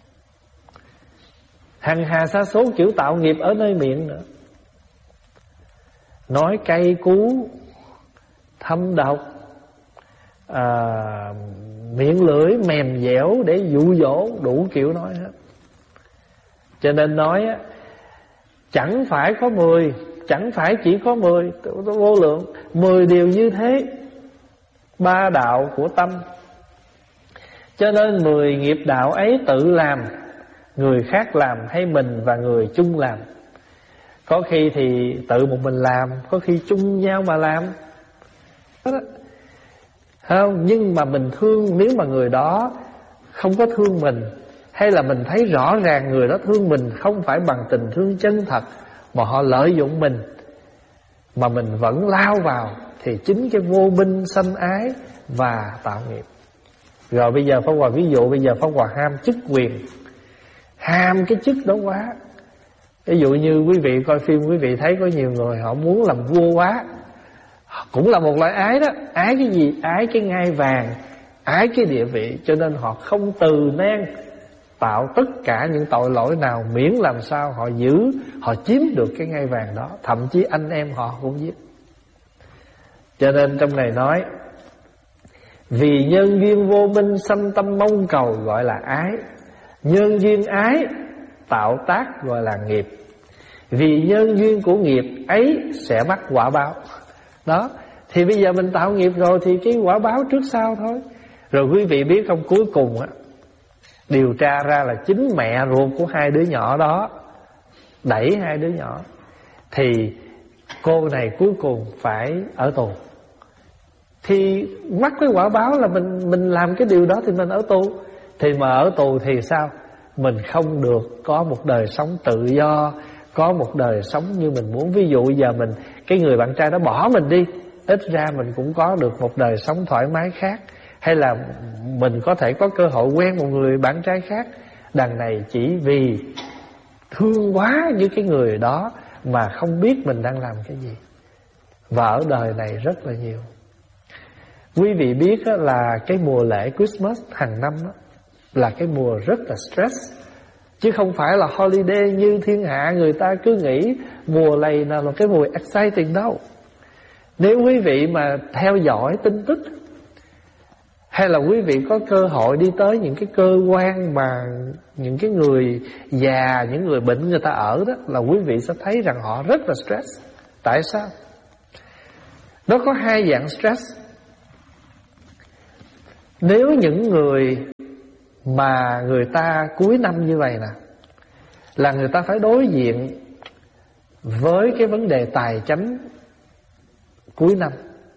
S1: hằng hà sa số kiểu tạo nghiệp ở nơi miệng nữa. Nói cay cú, thâm độc, à, miệng lưỡi mềm dẻo để dụ dỗ, đủ kiểu nói hết. Cho nên nói á, chẳng phải có mười, chẳng phải chỉ có mười, vô lượng, mười điều như thế, ba đạo của tâm. Cho nên mười nghiệp đạo ấy tự làm, người khác làm hay mình và người chung làm. Có khi thì tự một mình làm, có khi chung nhau mà làm đó. Không, nhưng mà mình thương, nếu mà người đó không có thương mình, hay là mình thấy rõ ràng người đó thương mình không phải bằng tình thương chân thật, mà họ lợi dụng mình, mà mình vẫn lao vào, thì chính cái vô minh sanh ái và tạo nghiệp. Rồi bây giờ Pháp Hòa ví dụ, bây giờ Pháp Hòa ham chức quyền, ham cái chức đó quá. Ví dụ như quý vị coi phim, quý vị thấy có nhiều người họ muốn làm vua quá, cũng là một loại ái đó. Ái cái gì? Ái cái ngai vàng, ái cái địa vị. Cho nên họ không từ nan tạo tất cả những tội lỗi nào, miễn làm sao họ giữ, họ chiếm được cái ngai vàng đó. Thậm chí anh em họ cũng giết. Cho nên trong này nói, vì nhân duyên vô minh sanh tâm mong cầu gọi là ái, nhân duyên ái tạo tác gọi là nghiệp. Vì nhân duyên của nghiệp ấy sẽ mắc quả báo. Đó, thì bây giờ mình tạo nghiệp rồi thì cái quả báo trước sau thôi. Rồi quý vị biết không, cuối cùng á, điều tra ra là chính mẹ ruột của hai đứa nhỏ đó đẩy hai đứa nhỏ, thì cô này cuối cùng phải ở tù. Thì mắc cái quả báo là mình mình làm cái điều đó thì mình ở tù. Thì mà ở tù thì sao? Mình không được có một đời sống tự do, có một đời sống như mình muốn. Ví dụ giờ mình, cái người bạn trai đó bỏ mình đi, ít ra mình cũng có được một đời sống thoải mái khác. Hay là mình có thể có cơ hội quen một người bạn trai khác. Đằng này chỉ vì thương quá như cái người đó mà không biết mình đang làm cái gì. Và ở đời này rất là nhiều. Quý vị biết là cái mùa lễ Christmas hàng năm là cái mùa rất là stress, chứ không phải là holiday như thiên hạ người ta cứ nghĩ mùa này là cái mùa exciting đâu. Nếu quý vị mà theo dõi tin tức, Hay là quý vị có cơ hội đi tới những cái cơ quan mà những cái người già, những người bệnh người ta ở đó, là quý vị sẽ thấy rằng họ rất là stress. Tại sao? Nó có hai dạng stress. Nếu những người mà người ta cuối năm như vậy nè, là người ta phải đối diện với cái vấn đề tài chánh cuối năm.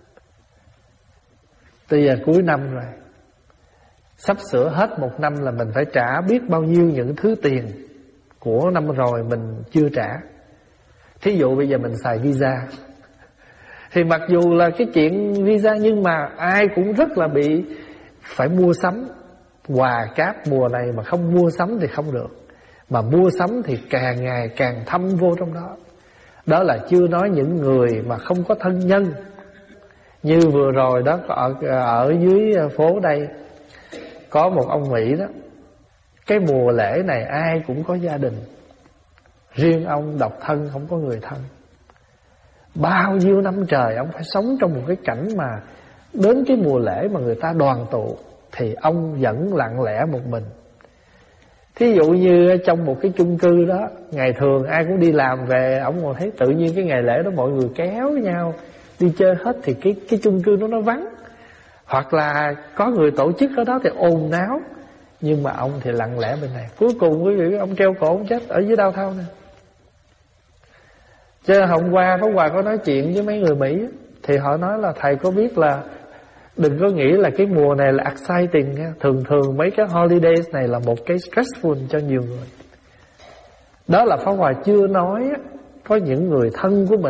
S1: Bây giờ cuối năm rồi, sắp sửa hết một năm là mình phải trả biết bao nhiêu những thứ tiền của năm rồi mình chưa trả. Thí dụ bây giờ mình xài visa, thì mặc dù là cái chuyện visa, nhưng mà ai cũng rất là bị phải mua sắm. Quà cáp mùa này mà không mua sắm thì không được, mà mua sắm thì càng ngày càng thâm vô trong đó. Đó là chưa nói những người mà không có thân nhân. Như vừa rồi đó, ở, ở dưới phố đây có một ông Mỹ đó, cái mùa lễ này ai cũng có gia đình, riêng ông độc thân, không có người thân. Bao nhiêu năm trời ông phải sống trong một cái cảnh mà đến cái mùa lễ mà người ta đoàn tụ thì ông vẫn lặng lẽ một mình. Thí dụ như trong một cái chung cư đó, ngày thường ai cũng đi làm về, ông còn thấy tự nhiên cái ngày lễ đó mọi người kéo nhau đi chơi hết, thì cái cái chung cư đó nó vắng. Hoặc là có người tổ chức ở đó thì ồn náo, nhưng mà ông thì lặng lẽ bên này. Cuối cùng quý vị ông treo cổ ông chết ở dưới downtown nè. Chứ hôm qua Pháp Hòa có nói chuyện với mấy người Mỹ, thì họ nói là thầy có biết là đừng có nghĩ là cái mùa này là exciting nha. Thường thường mấy cái holidays này là một cái stressful cho nhiều người. Đó là Pháp Hòa chưa nói có những người thân của mình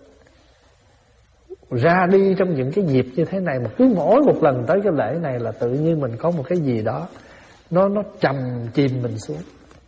S1: ra đi trong những cái dịp như thế này, mà cứ mỗi một lần tới cái lễ này là tự nhiên mình có một cái gì đó Nó nó trầm chìm mình xuống.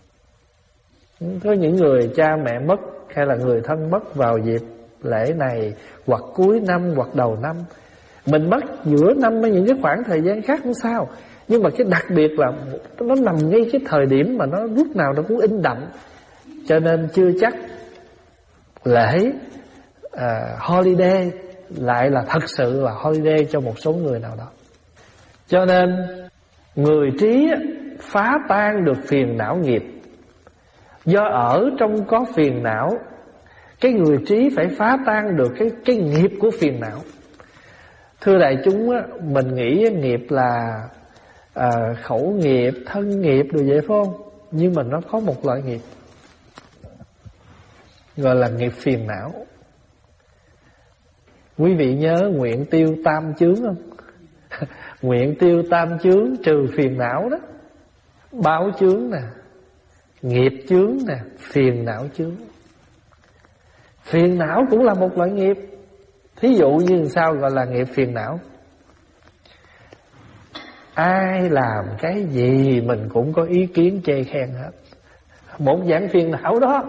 S1: Có những người cha mẹ mất hay là người thân mất vào dịp lễ này, hoặc cuối năm hoặc đầu năm. Mình mất giữa năm với những cái khoảng thời gian khác không sao, nhưng mà cái đặc biệt là nó nằm ngay cái thời điểm mà nó lúc nào nó cũng in đậm. Cho nên chưa chắc lễ uh, holiday lại là thật sự là holiday cho một số người nào đó. Cho nên người trí phá tan được phiền não nghiệp. Do ở trong có phiền não, cái người trí phải phá tan được cái, cái nghiệp của phiền não. Thưa đại chúng, mình nghĩ nghiệp là à, khẩu nghiệp, thân nghiệp rồi vậy phải không? Nhưng mà nó có một loại nghiệp gọi là nghiệp phiền não. Quý vị nhớ nguyện tiêu tam chướng không? Nguyện tiêu tam chướng trừ phiền não đó. Báo chướng nè, nghiệp chướng nè, phiền não chướng. Phiền não cũng là một loại nghiệp. Thí dụ như sao gọi là nghiệp phiền não? Ai làm cái gì mình cũng có ý kiến chê khen hết. Một dạng phiền não đó.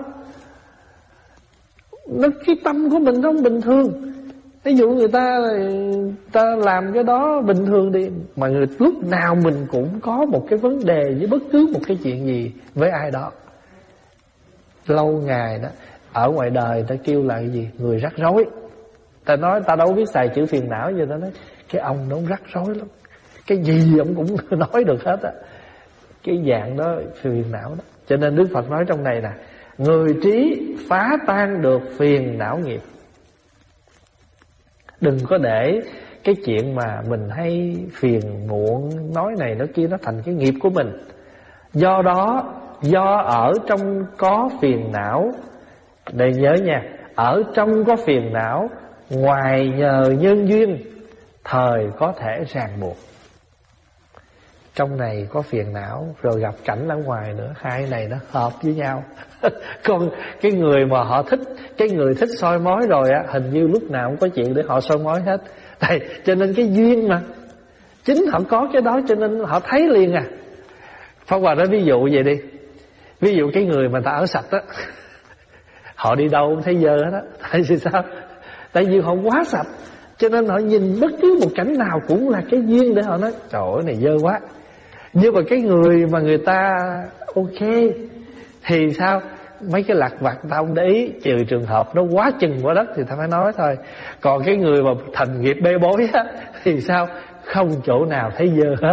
S1: Nó cái tâm của mình không bình thường. Ví dụ người ta người ta làm cái đó bình thường đi, mà người lúc nào mình cũng có một cái vấn đề với bất cứ một cái chuyện gì với ai đó. Lâu ngày đó, ở ngoài đời ta kêu là cái gì? Người rắc rối. Ta nói ta đâu biết xài chữ phiền não, giờ ta nói cái ông nó rắc rối lắm, cái gì ông cũng nói được hết á. Cái dạng đó phiền não đó. Cho nên Đức Phật nói trong này nè, người trí phá tan được phiền não nghiệp. Đừng có để cái chuyện mà mình hay phiền muộn, nói này nói kia, nó thành cái nghiệp của mình. Do đó, do ở trong có phiền não, đây nhớ nha, ở trong có phiền não, ngoài nhờ nhân duyên, thời có thể ràng buộc. Trong này có phiền não, rồi gặp cảnh ở ngoài nữa, hai này nó hợp với nhau. Còn cái người mà họ thích, cái người thích soi mói rồi á, hình như lúc nào cũng có chuyện để họ soi mói hết. Tại, cho nên cái duyên mà, chính họ có cái đó cho nên họ thấy liền à. Pháp Hòa nói ví dụ vậy đi. Ví dụ cái người mà ta ở sạch á, họ đi đâu cũng thấy dơ hết á. Tại vì sao? Tại vì họ quá sạch, cho nên họ nhìn bất cứ một cảnh nào cũng là cái duyên để họ nói trời ơi này dơ quá. Nhưng mà cái người mà người ta ok thì sao? Mấy cái lặt vặt ta không để ý, trừ trường hợp nó quá chừng quá đất thì ta phải nói thôi. Còn cái người mà thành nghiệp bê bối á thì sao? không chỗ nào thấy dơ hết.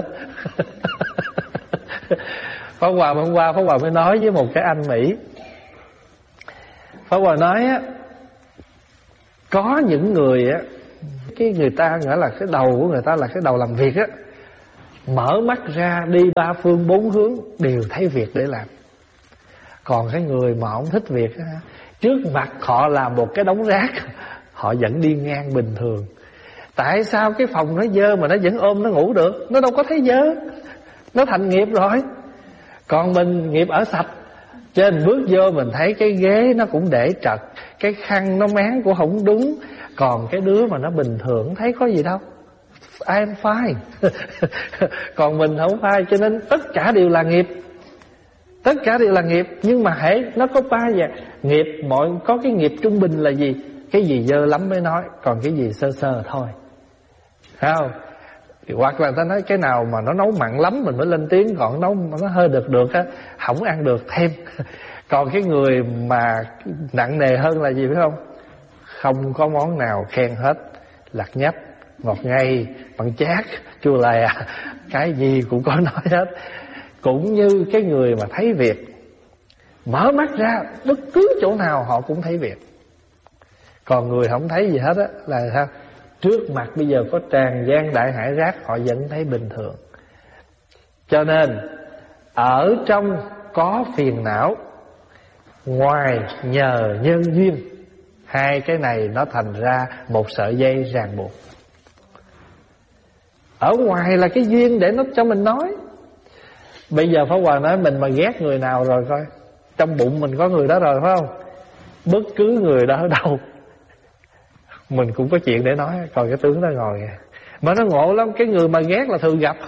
S1: Pháp Hòa hôm qua Pháp Hòa mới nói với một cái anh Mỹ. Pháp Hòa nói á, có những người á, cái người ta nghĩa là cái đầu của người ta là cái đầu làm việc á, mở mắt ra đi ba phương bốn hướng đều thấy việc để làm. Còn cái người mà không thích việc á, trước mặt họ làm một cái đống rác, họ vẫn đi ngang bình thường. Tại sao cái phòng nó dơ mà nó vẫn ôm nó ngủ được? Nó đâu có thấy dơ, nó thành nghiệp rồi. Còn mình nghiệp ở sạch, trên bước vô mình thấy cái ghế nó cũng để trật, cái khăn nó máng cũng không đúng. Còn cái đứa mà nó bình thường thấy có gì đâu, I'm fine. Còn mình không fine. Cho nên tất cả đều là nghiệp, tất cả đều là nghiệp. Nhưng mà hễ nó có ba dạng nghiệp, mọi có cái nghiệp trung bình là gì? Cái gì dơ lắm mới nói, còn cái gì sơ sơ thôi, thấy không? Hoặc là ta nói cái nào mà nó nấu mặn lắm mình mới lên tiếng, còn nấu nó hơi được được á, không ăn được thêm. Còn cái người mà nặng nề hơn là gì biết không? Không có món nào khen hết, lạt nhách, ngọt ngây, mặn chát, chua lè, cái gì cũng có nói hết. Cũng như cái người mà thấy việc, mở mắt ra bất cứ chỗ nào họ cũng thấy việc. Còn người không thấy gì hết á là sao? Trước mặt bây giờ có tràn gian đại hải rác, họ vẫn thấy bình thường. Cho nên ở trong có phiền não, ngoài nhờ nhân duyên. Hai cái này nó thành ra một sợi dây ràng buộc. Ở ngoài là cái duyên để nó cho mình nói. Bây giờ Pháp Hòa nói mình mà ghét người nào rồi coi, trong bụng mình có người đó rồi phải không? Bất cứ người đó ở đâu mình cũng có chuyện để nói. Còn cái tướng đó ngồi kìa, mà nó ngộ lắm. Cái người mà ghét là thường gặp.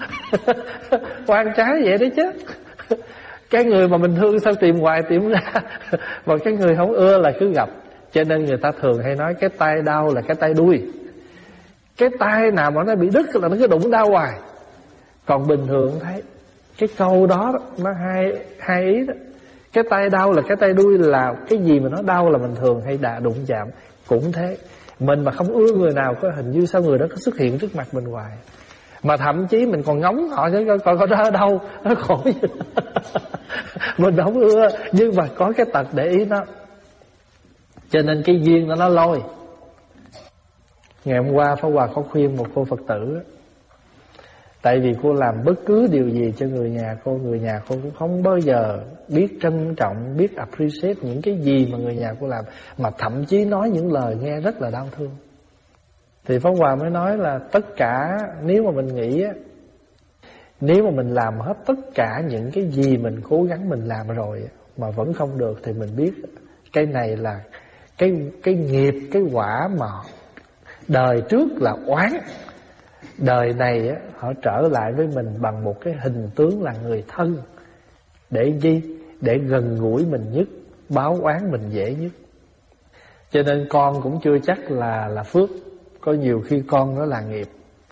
S1: Quan trái vậy đấy chứ. Cái người mà mình thương sao tìm hoài tìm ra. Mà cái người không ưa là cứ gặp. Cho nên người ta thường hay nói cái tay đau là cái tay đuôi. Cái tay nào mà nó bị đứt là nó cứ đụng đau hoài. Còn bình thường thấy cái câu đó nó hai, hai ý đó. Cái tay đau là cái tay đuôi, là cái gì mà nó đau là mình thường hay đà đụng chạm. Cũng thế, mình mà không ưa người nào có hình như sao người đó có xuất hiện trước mặt mình hoài. Mà thậm chí mình còn ngóng họ chứ coi coi có đó ở đâu, nó khổ gì. Mình không ưa, nhưng mà có cái tật để ý nó. Cho nên cái duyên đó nó lôi. Ngày hôm qua Pháp Hòa có khuyên một cô Phật tử. Tại vì cô làm bất cứ điều gì cho người nhà cô, người nhà cô cũng không bao giờ biết trân trọng, biết appreciate những cái gì mà người nhà cô làm, mà thậm chí nói những lời nghe rất là đau thương. Thì Pháp Hòa mới nói là tất cả, nếu mà mình nghĩ á, nếu mà mình làm hết tất cả những cái gì mình cố gắng mình làm rồi mà vẫn không được, thì mình biết cái này là cái, cái nghiệp, cái quả mà đời trước là oán. Đời này á, họ trở lại với mình bằng một cái hình tướng là người thân. Để gì? Để gần gũi mình nhất, báo oán mình dễ nhất. Cho nên con cũng chưa chắc là là phước. Có nhiều khi con nó là nghiệp.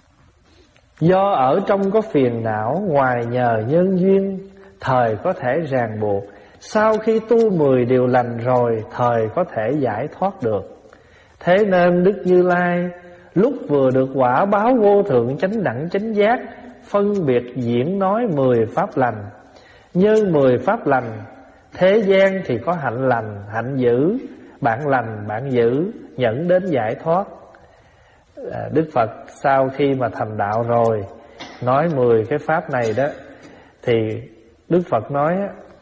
S1: Do ở trong có phiền não, ngoài nhờ nhân duyên, thời có thể ràng buộc. Sau khi tu mười điều lành rồi, thời có thể giải thoát được. Thế nên Đức Như Lai lúc vừa được quả báo vô thượng chánh đẳng chánh giác, phân biệt diễn nói mười pháp lành. Nhân mười pháp lành, thế gian thì có hạnh lành, hạnh dữ, bạn lành, bạn dữ, dẫn đến giải thoát. à, Đức Phật sau khi mà thành đạo rồi, nói mười cái pháp này đó, thì Đức Phật nói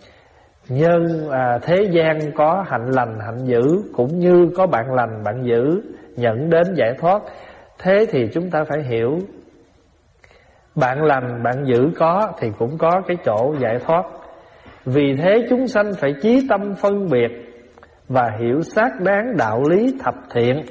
S1: nhân à, thế gian có hạnh lành, hạnh dữ, cũng như có bạn lành, bạn dữ, dẫn đến giải thoát. Thế thì chúng ta phải hiểu, bạn lành, bạn dữ có thì cũng có cái chỗ giải thoát. Vì thế chúng sanh phải chí tâm phân biệt và hiểu xác đáng đạo lý thập thiện.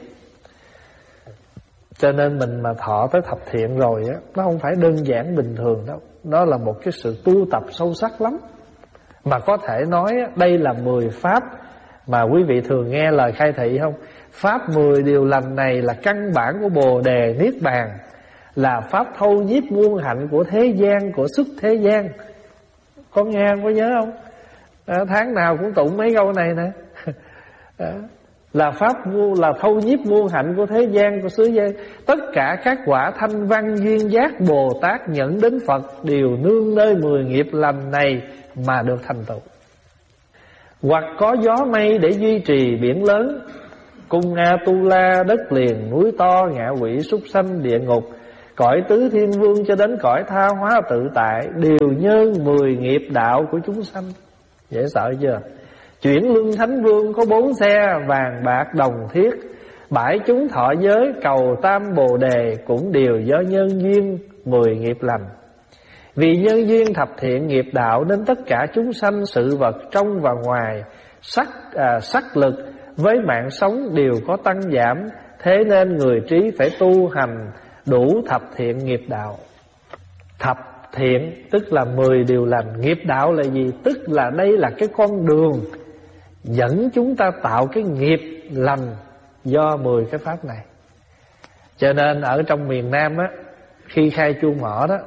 S1: Cho nên mình mà thọ tới thập thiện rồi á, nó không phải đơn giản bình thường đâu. Nó là một cái sự tu tập sâu sắc lắm. Mà có thể nói đây là mười pháp mà quý vị thường nghe lời khai thị không? Pháp mười điều lành này là căn bản của Bồ Đề Niết Bàn, là pháp thâu nhiếp muôn hạnh của thế gian, của xuất thế gian. Có nghe, có nhớ không? À, tháng nào cũng tụng mấy câu này nè. À, là pháp vô, là thâu nhiếp muôn hạnh của thế gian, của xứ gian. Tất cả các quả thanh văn duyên giác Bồ Tát nhận đến Phật đều nương nơi mười nghiệp lành này mà được thành tựu. Hoặc có gió mây để duy trì biển lớn, cung A-tu-la, đất liền, núi to, ngạ quỷ, súc sanh, địa ngục, cõi tứ thiên vương cho đến cõi tha hóa tự tại, đều nhân mười nghiệp đạo của chúng sanh. Dễ sợ chưa? Chuyển luân thánh vương có bốn xe vàng bạc đồng thiết, bãi chúng thọ giới cầu tam bồ đề, cũng đều do nhân duyên mười nghiệp lành. Vì nhân duyên thập thiện nghiệp đạo nên tất cả chúng sanh, sự vật trong và ngoài, sắc à, sắc lực với mạng sống đều có tăng giảm. Thế nên người trí phải tu hành đủ thập thiện nghiệp đạo. Thập thiện tức là mười điều lành. Nghiệp đạo là gì? Tức là đây là cái con đường dẫn chúng ta tạo cái nghiệp lành do mười cái pháp này. Cho nên ở trong miền Nam á, khi khai chuông mỏ đó,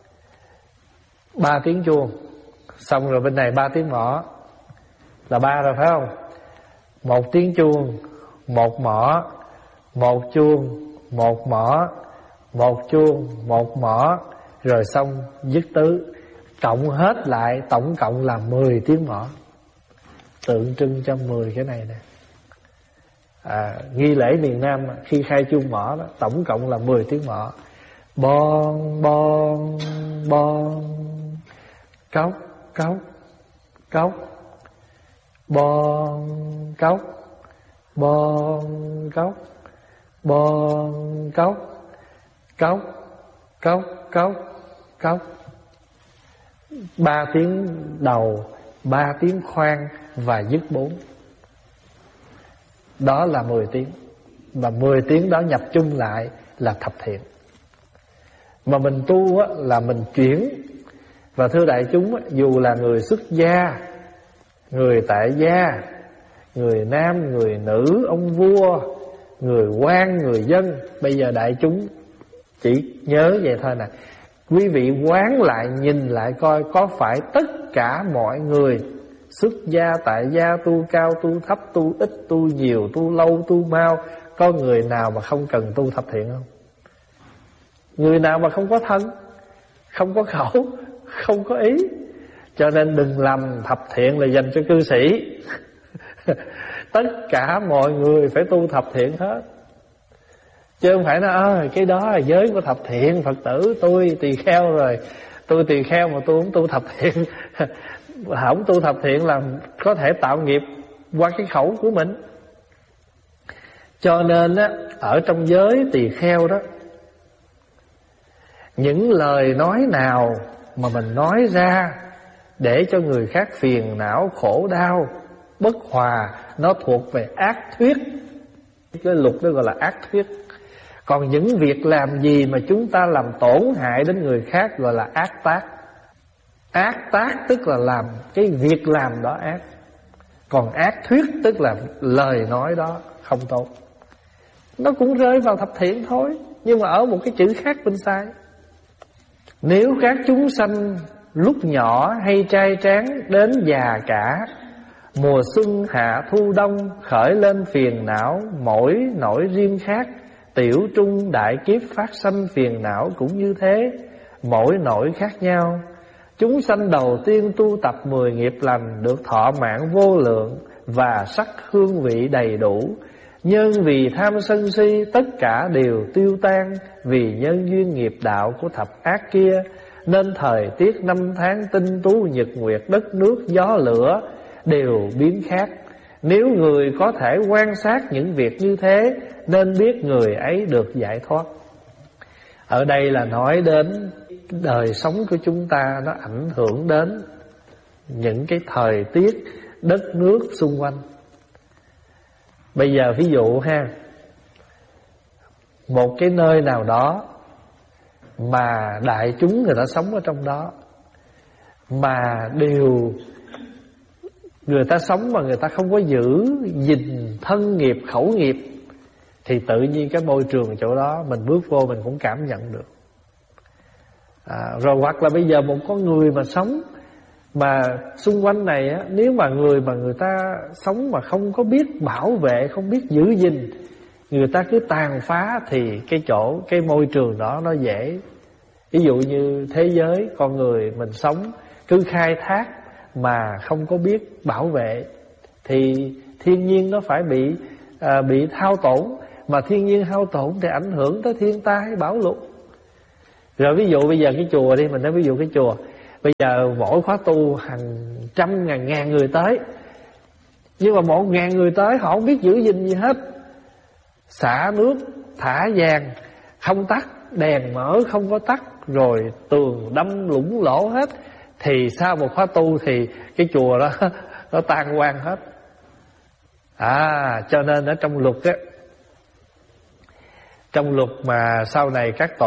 S1: ba tiếng chuông, xong rồi bên này ba tiếng mỏ, là ba rồi phải không? Một tiếng chuông, một mỏ, một chuông, một mỏ, một chuông, một mỏ, rồi xong dứt tứ. Cộng hết lại tổng cộng là mười tiếng mỏ, tượng trưng cho mười cái này nè. À, nghi lễ miền Nam khi khai chuông mỏ đó, tổng cộng là mười tiếng mỏ. Bon bon bon, cốc cốc cốc, bon cốc, bon cốc, bon cốc, cốc cốc cốc cốc. Ba tiếng đầu, ba tiếng khoan và dứt bốn. Đó là mười tiếng. Và mười tiếng đó nhập chung lại là thập thiện. Mà mình tu á, là mình chuyển. Và thưa đại chúng á, dù là người xuất gia, người tại gia, người nam, người nữ, ông vua, người quan, người dân, bây giờ đại chúng chỉ nhớ vậy thôi nè. Quý vị quán lại, nhìn lại coi có phải tất cả mọi người xuất gia, tại gia, tu cao, tu thấp, tu ít, tu nhiều, tu lâu, tu mau, có người nào mà không cần tu thập thiện không? Người nào mà không có thân, không có khẩu, không có ý. Cho nên đừng lầm thập thiện là dành cho cư sĩ. Tất cả mọi người phải tu thập thiện hết. Chứ không phải nói à, cái đó là giới của thập thiện. Phật tử tôi tỳ kheo rồi, tôi tỳ kheo mà tôi không tu thập thiện. Không tu thập thiện là có thể tạo nghiệp qua cái khẩu của mình. Cho nên á, ở trong giới tỳ kheo đó, những lời nói nào mà mình nói ra để cho người khác phiền não, khổ đau, bất hòa, nó thuộc về ác thuyết. Cái luật đó gọi là ác thuyết. Còn những việc làm gì mà chúng ta làm tổn hại đến người khác gọi là ác tác. Ác tác tức là làm cái việc làm đó ác. Còn ác thuyết tức là lời nói đó không tốt. Nó cũng rơi vào thập thiện thôi, nhưng mà ở một cái chữ khác bên sai. Nếu các chúng sanh lúc nhỏ hay trai tráng đến già cả, mùa xuân hạ thu đông khởi lên phiền não, mỗi nỗi riêng khác, tiểu trung đại kiếp phát sanh phiền não cũng như thế, mỗi nỗi khác nhau. Chúng sanh đầu tiên tu tập mười nghiệp lành, được thọ mạng vô lượng và sắc hương vị đầy đủ. Nhưng vì tham sân si tất cả đều tiêu tan, vì nhân duyên nghiệp đạo của thập ác kia, nên thời tiết năm tháng tinh tú nhật nguyệt, đất nước gió lửa đều biến khác. Nếu người có thể quan sát những việc như thế, nên biết người ấy được giải thoát. Ở đây là nói đến đời sống của chúng ta, nó ảnh hưởng đến những cái thời tiết đất nước xung quanh. Bây giờ ví dụ ha, một cái nơi nào đó mà đại chúng người ta sống ở trong đó, mà đều người ta sống mà người ta không có giữ gìn thân nghiệp, khẩu nghiệp, thì tự nhiên cái môi trường chỗ đó mình bước vô mình cũng cảm nhận được. À, rồi hoặc là bây giờ một con người mà sống Mà xung quanh này á, nếu mà người mà người ta sống mà không có biết bảo vệ, không biết giữ gìn, người ta cứ tàn phá, thì cái chỗ, cái môi trường đó nó dễ. Ví dụ như thế giới con người mình sống cứ khai thác mà không có biết bảo vệ, thì thiên nhiên nó phải bị à, bị thao tổn. Mà thiên nhiên hao tổn thì ảnh hưởng tới thiên tai bão lụt. Rồi ví dụ bây giờ cái chùa đi, mình nói ví dụ cái chùa, bây giờ mỗi khóa tu hàng trăm ngàn ngàn người tới, nhưng mà một ngàn người tới họ không biết giữ gìn gì hết. Xả nước, thả vàng, không tắt, đèn mở không có tắt, rồi tường đâm lũng lỗ hết, thì sau một khóa tu thì cái chùa đó nó tan hoang hết. À, cho nên ở trong luật á, trong luật mà sau này các tổ